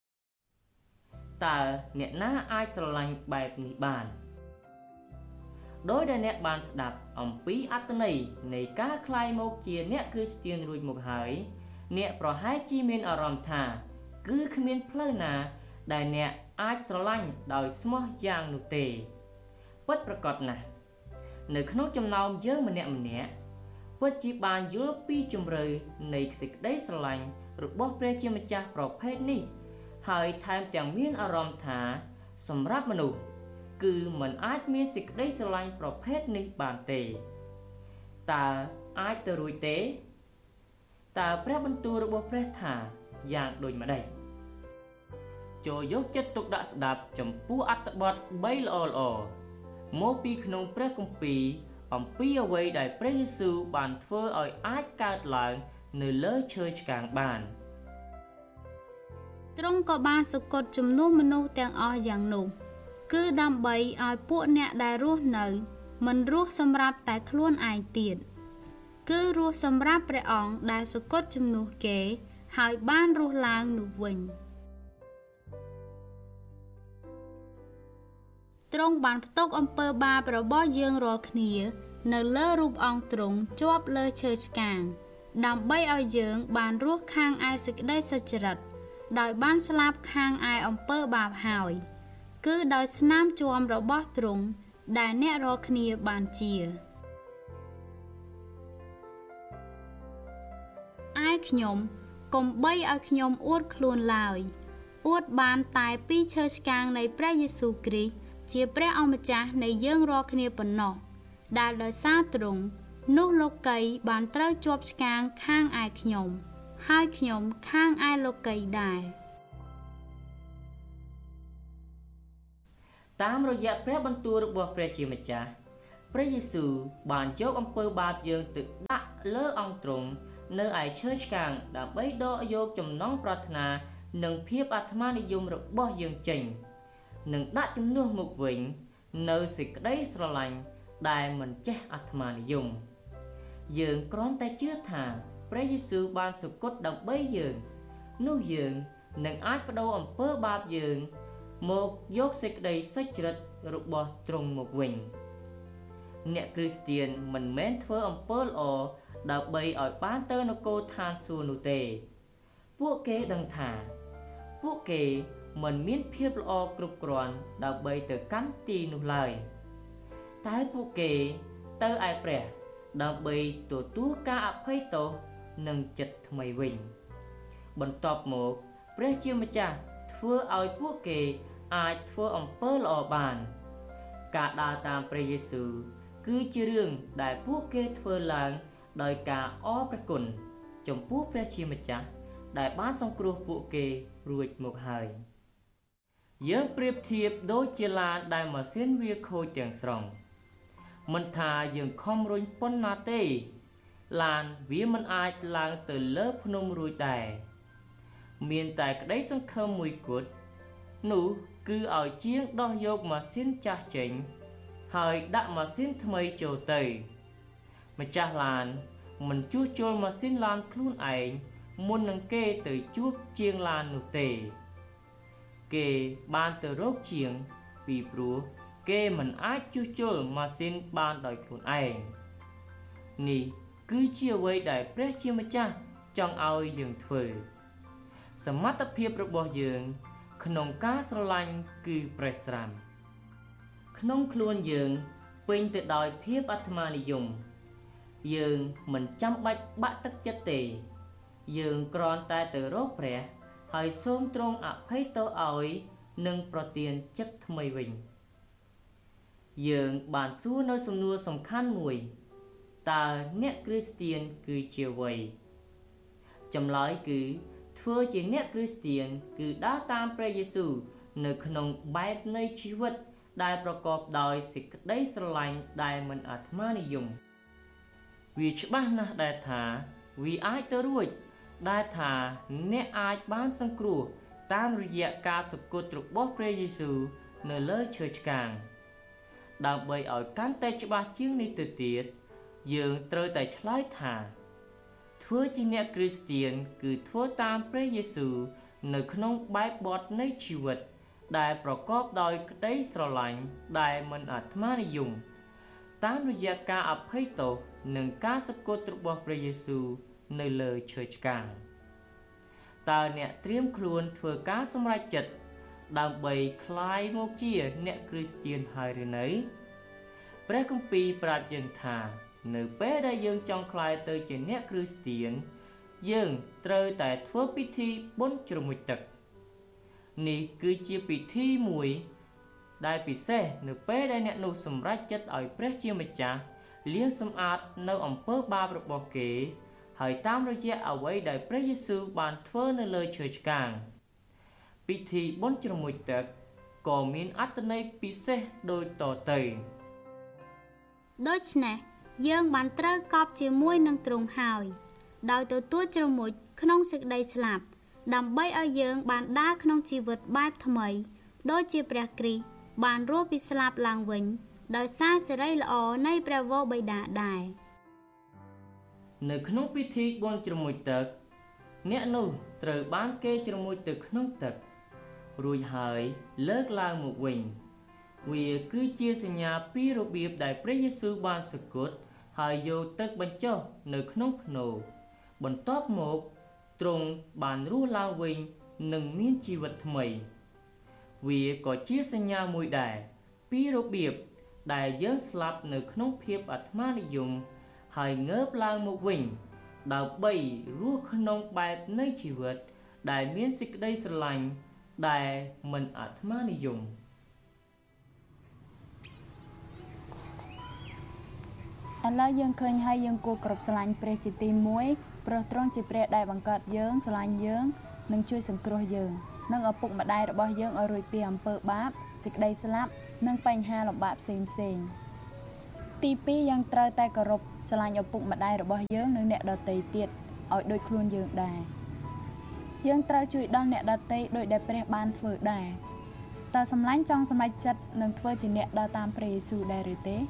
តើអ្នកណាអាចស្រឡាញ់បែបនេះបានដោយដែលអ្នកបានស្ដាប់អំពីអត្ថន័យនៃការក្លាយមកជាអ្នកគ្រីស្ទានរួចមកហើយអ្នកប្រហែលជាមានអារម្មណ៍ថាគឺគ្មានផ្លូវណាដែលអ្នកអាចស្រឡាញ់ដោយស្មោះយ៉ាងនោះទេពិតប្រាកដណាស់នៅក្នុងចំណោមយើងម្នាក់ម្នាក់ពិតជាបានយល់ពីជម្រៅនៃសេចក្តីស្រឡាញ់របស់ព្រះជាម្ចាស់ប្រភេទនេះហើយថែមទាំងមានអារម្មណ៍ថាសម្រាប់មនុស្សគឺមិនអាចមានសេចក្តីស្រឡាញ់ប្រភេទនេះបានទេតើអាចទៅរួចទេតើព្រះបន្ទូលរបស់ព្រះថាយ៉ាងដូចម្តេចចូលយកចិត្តទុកដាក់ស្ដាប់ចំពោះអត្ថបទបីល្អល្អមកពីក្នុងព្រះគម្ពីរអំពីអ្វីដែលព្រះយេស៊ូវបានធ្វើឲ្យអាចកើតឡើងនៅលើឈើឆ្កាងបានទ្រង់ក៏បានសគត់ជំនួសមនុស្សទាំងអស់យ៉ាងនោះគឺដើម្បីឲ្យពួកអ្នកដែលរស់នៅមិនរស់សម្រាប់តែខ្លួនឯងទៀតគឺរស់សម្រាប់ព្រះអង្គដែលសគត់ជំនួសគេហើយបានរស់ឡើងនោះវិញទ្រង់បានផ្ទុកអំពើបាបរបស់យើងរាល់គ្នានៅលើរូបអង្គទ្រង់ជាប់លើឈើឆ្កាងដើម្បីឲ្យយើងបានរស់ខាងឯសេចក្តីសុចរិតដោយបានស្លាប់ខាងឯអំពើបាបហើយគឺដោយស្នាមជួមរបស់ទ្រង់ដែលអ្នករាល់គ្នាបានជាឯខ្ញុំកុំបីឲ្យខ្ញុំអួតខ្លួនឡើយអួតបានតែពីឈើឆ្កាងនៃព្រះយេស៊ូវគ្រីស្ទជាព្រះអម្ចាស់នៃយើងរាល់គ្នាប៉ុណ្ណោះដែលដោយសារទ្រង់នោះលោកីបានត្រូវជាប់ឆ្កាងខាងឯខ្ញុំហើយខ្ញុំខាងឯលោកីដែរតាមរយៈព្រះបន្ទូលរបស់ព្រះជាម្ចាស់ព្រះយេស៊ូវបានយកអំពើបាបយើងទៅដាក់លើអង្គទ្រង់នៅឯឈើឆ្កាងដើម្បីដកយកចំណង់ប្រាថ្នានិងភាពអាត្មានិយមរបស់យើងចេញនិងដាក់ជំនួសមកវិញនៅសេចក្តីស្រឡាញ់ដែលមិនចេះអាត្មានិយមយើងគ្រាន់តែជឿថាព្រះយេស៊ូវបានសគត់ដើម្បីយើងនោះយើងនឹងអាចបដូរអំពើបាបយើងមកយកសេចក្តីសុចរិតរបស់ទ្រង់មកវិញអ្នកគ្រីស្ទានមិនមែនធ្វើអំពើល្អដើម្បីឲ្យបានទៅនគរឋានសួគ៌នោះទេពួកគេដឹងថាពួកគេមិនមានភាពល្អគ្រប់គ្រាន់ដើម្បីទៅកាន់ទីនោះឡើយតែពួកគេទៅឯព្រះដើម្បីទទួលការអភ័យទោសនិងចិត្តថ្មីវិញបន្ទាប់មកព្រះជាម្ចាស់ធ្វើឲ្យពួកគេអាចធ្វើអំពើល្អបានការដើរតាមព្រះយេស៊ូវគឺជារឿងដែលពួកគេធ្វើឡើងដោយការអរព្រះគុណចំពោះព្រះជាម្ចាស់ដែលបានសង្គ្រោះពួកគេរួចមកហើយយើងប្រៀបធៀបដូចជាឡានដែលម៉ាស៊ីនវាខូចទាំងស្រុងមិនថាយើងខំរុញប៉ុណ្ណាទេឡានវាមិនអាចឡើងទៅលើភ្នំរួចដែរមានតែក្តីសង្ឃឹមមួយគត់នោះគឺឲ្យជាងដោះយកម៉ាស៊ីនចាស់ចេញហើយដាក់ម៉ាស៊ីនថ្មីចូលទៅម្ចាស់ឡានមិនជួសជុលម៉ាស៊ីនឡានខ្លួនឯងមុននឹងគេទៅជួបជាងឡាននោះទេគេបានទៅរកជាងពីព្រោះគេមិនអាចជួសជុលម៉ាស៊ីនបានដោយខ្លួនឯងនេះគឺជាអ្វីដែលព្រះជាម្ចាស់ចង់ឲ្យយើងធ្វើសមត្ថភាពរបស់យើងក្នុងការស្រឡាញ់គឺប្រេះស្រាំក្នុងខ្លួនយើងពេញទៅដោយភាពអាត្មានិយមយើងមិនចាំបាច់បាក់ទឹកចិត្តទេយើងគ្រាន់តែទៅរកព្រះហើយសូមទ្រង់អភ័យទោសឲ្យនិងប្រទានចិត្តថ្មីវិញយើងបានសួរនៅសំណួរសំខាន់មួយតើអ្នកគ្រីស្ទានគឺជាអ្វីចម្លើយគឺធ្វើជាអ្នកគ្រីស្ទានគឺដើរតាមព្រះយេស៊ូវនៅក្នុងបែបនៃជីវិតដែលប្រកបដោយសេចក្តីស្រឡាញ់ដែលមិនអាត្មានិយមវាច្បាស់ណាស់ដែលថាវាអាចទៅរួចដែលថាអ្នកអាចបានសង្គ្រោះតាមរយៈការសគត់របស់ព្រះយេស៊ូវនៅលើឈើឆ្កាងដើម្បីឲ្យកាន់តែច្បាស់ជាងនេះទៅទៀតយើងត្រូវតែឆ្លើយថាធ្វើជាអ្នកគ្រីស្ទានគឺធ្វើតាមព្រះយេស៊ូវនៅក្នុងបែបបទនៃជីវិតដែលប្រកបដោយក្តីស្រឡាញ់ដែលមិនអាត្មានិយមតាមរយៈការអភ័យទោសនិងការសគត់របស់ព្រះយេស៊ូវនៅលើឈើឆ្កាងតើអ្នកត្រៀមខ្លួនធ្វើការសម្រេចចិត្តដើម្បីក្លាយមកជាអ្នកគ្រីស្ទានហើយឬនៅព្រះគម្ពីរប្រាប់យើងថានៅពេលដែលយើងចង់ក្លាយទៅជាអ្នកគ្រីស្ទានយើងត្រូវតែធ្វើពិធីបុណ្យជ្រមុជទឹកនេះគឺជាពិធីមួយដែលពិសេសនៅពេលដែលអ្នកនោះសម្រេចចិត្តឲ្យព្រះជាម្ចាស់លាងសម្អាតនៅអំពើបាបរបស់គេហើយតាមរយៈអ្វីដែលព្រះយេស៊ូវបានធ្វើនៅលើឈើឆ្កាងពិធីបុណ្យជ្រមុជទឹកក៏មានអត្ថន័យពិសេសដូចតទៅដូច្នេះយើងបានត្រូវកប់ជាមួយនឹងទ្រង់ហើយដោយទទួលជ្រមុជក្នុងសេចក្តីស្លាប់ដើម្បីឲ្យយើងបានដើរក្នុងជីវិតបែបថ្មីដូចជាព្រះគ្រីស្ទបានរស់ពីស្លាប់ឡើងវិញដោយសារសេរីល្អនៃព្រះវរបិតាដែរនៅក្នុងពិធីបុណ្យជ្រមុជទឹកអ្នកនោះត្រូវបានគេជ្រមុជទៅក្នុងទឹករួចហើយលើកឡើងមកវិញវាគឺជាសញ្ញាពីរបៀបដែលព្រះយេស៊ូវបានសគត់ហើយយកទឹកបញ្ចុះនៅក្នុងភ្នោបន្ទាប់មកទ្រង់បានរស់ឡើងវិញនិងមានជីវិតថ្មីវាក៏ជាសញ្ញាមួយដែរពីរបៀបដែលយើងស្លាប់នៅក្នុងភាពអាត្មានិយមហើយងើបឡើងមកវិញដើម្បីរស់ក្នុងបែបនៃជីវិតដែលមានសេចក្តីស្រឡាញ់ដែលមិនអាត្មានិយមឥឡូវយើងឃើញហើយយើងគួរគោរពស្រឡាញ់ព្រះជាទីមួយព្រោះទ្រង់ជាព្រះដែលបង្កើតយើងស្រឡាញ់យើងនិងជួយសង្គ្រោះយើងនិងឪពុកម្ដាយរបស់យើងឲ្យរួចពីអំពើបាបសេចក្តីស្លាប់និងបញ្ហាលំបាកផ្សេងផ្សេងទីពីរយើងត្រូវតែគោរពស្រឡាញ់ឪពុកម្ដាយរបស់យើងនិងអ្នកដទៃទៀតឲ្យដូចខ្លួនយើងដែរយើងត្រូវជួយដល់អ្នកដទៃដោយដែលព្រះបានធ្វើដែរតើសម្លាញ់ចង់សម្រេចចិត្តនឹងធ្វើជាអ្នកដើរតាមព្រះយេស៊ូវដែរឬទេ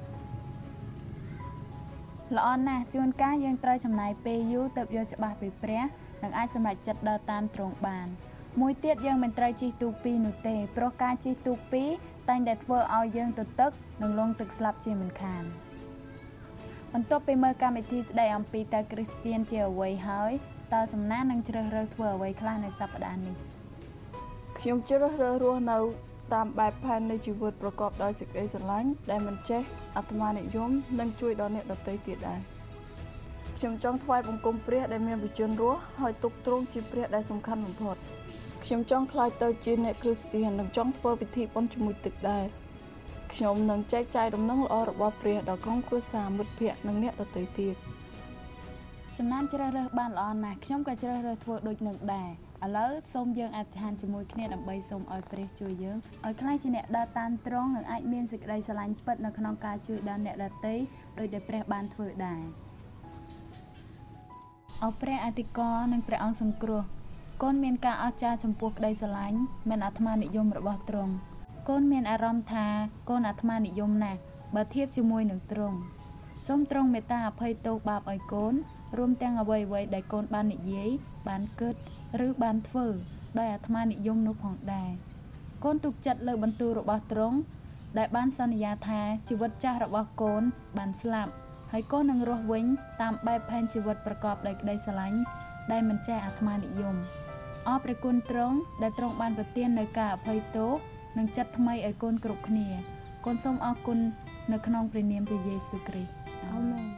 ល្អណាស់ជួនកាលយើងត្រូវចំណាយពេលយូរទើបយល់ច្បាស់ពីព្រះនិងអាចសម្រេចចិត្តដើរតាមទ្រង់បានមួយទៀតយើងមិនត្រូវជិះទូកពីរនោះទេព្រោះការជិះទូកពីរតែងតែធ្វើឲ្យយើងទៅទឹកនិងលង់ទឹកស្លាប់ជាមិនខានបន្ទាប់ពីមើលកម្មវិធីស្ដីអំពីតើគ្រីស្ទានជាអ្វីហើយតើសំណាងនឹងជ្រើសរើសធ្វើអ្វីខ្លះនៅសប្តាហ៍នេះខ្ញុំជ្រើសរើសរស់នៅតាមបែបផែននៃជីវិតប្រកបដោយសេចក្តីស្រឡាញ់ដែលមិនចេះអាត្មានិយមនិងជួយដល់អ្នកដទៃទៀតដែរខ្ញុំចង់ថ្វាយបង្គំព្រះដែលមានវិជនរស់ហើយទុកទ្រង់ជាព្រះដែលសំខាន់បំផុតខ្ញុំចង់ក្លាយទៅជាអ្នកគ្រីស្ទាននិងចង់ធ្វើពិធីបុណ្យជាមួយទឹកដែរខ្ញុំនឹងចែកចាយដំណឹងល្អរបស់ព្រះដល់ក្រុមគ្រួសារមិត្តភ័ក្តិនិងអ្នកដទៃទៀតចំណានជ្រើសរើសបានល្អណាស់ខ្ញុំក៏ជ្រើសរើសធ្វើដូចនឹងដែរឥឡូវសូមយើងអធិដ្ឋានជាមួយគ្នាដើម្បីសូមឲ្យព្រះជួយយើងឲ្យក្លាយជាអ្នកដើរតាមទ្រង់និងអាចមានសេចក្តីស្រឡាញ់ពិតនៅក្នុងការជួយដល់អ្នកដទៃដោយដែលព្រះបានធ្វើដែរអោព្រះអធិការនិងព្រះអង្គសង្គ្រោះកូនមានការអស្ចារ្យចំពោះក្តីស្រឡាញ់មិនអាត្មានិយមរបស់ទ្រង់កូនមានអារម្មណ៍ថាកូនអាត្មានិយមណាស់បើធៀបជាមួយនឹងទ្រង់សូមទ្រង់មេត្តាអភ័យទោសបាបឲ្យកូនរួមទាំងអ្វីអ្វីដែលកូនបាននិយាយបានគិតឬបានធ្វើដោយអាត្មានិយមនោះផងដែរកូនទុកចិត្តលើបន្ទូលរបស់ទ្រង់ដែលបានសន្យាថាជីវិតចាស់របស់កូនបានស្លាប់ហើយកូននឹងរស់វិញតាមបែបផែនជីវិតប្រកបដោយក្តីស្រឡាញ់ដែលមិនចេះអាត្មានិយមអរព្រះគុណទ្រង់ដែលទ្រង់បានប្រទាននូវការអភ័យទោសនិងចិត្តថ្មីឲ្យកូនគ្រប់គ្នាកូនសូមអរគុណនៅក្នុងព្រះនាមព្រះយេស៊ូវគ្រីស្ទអាមែន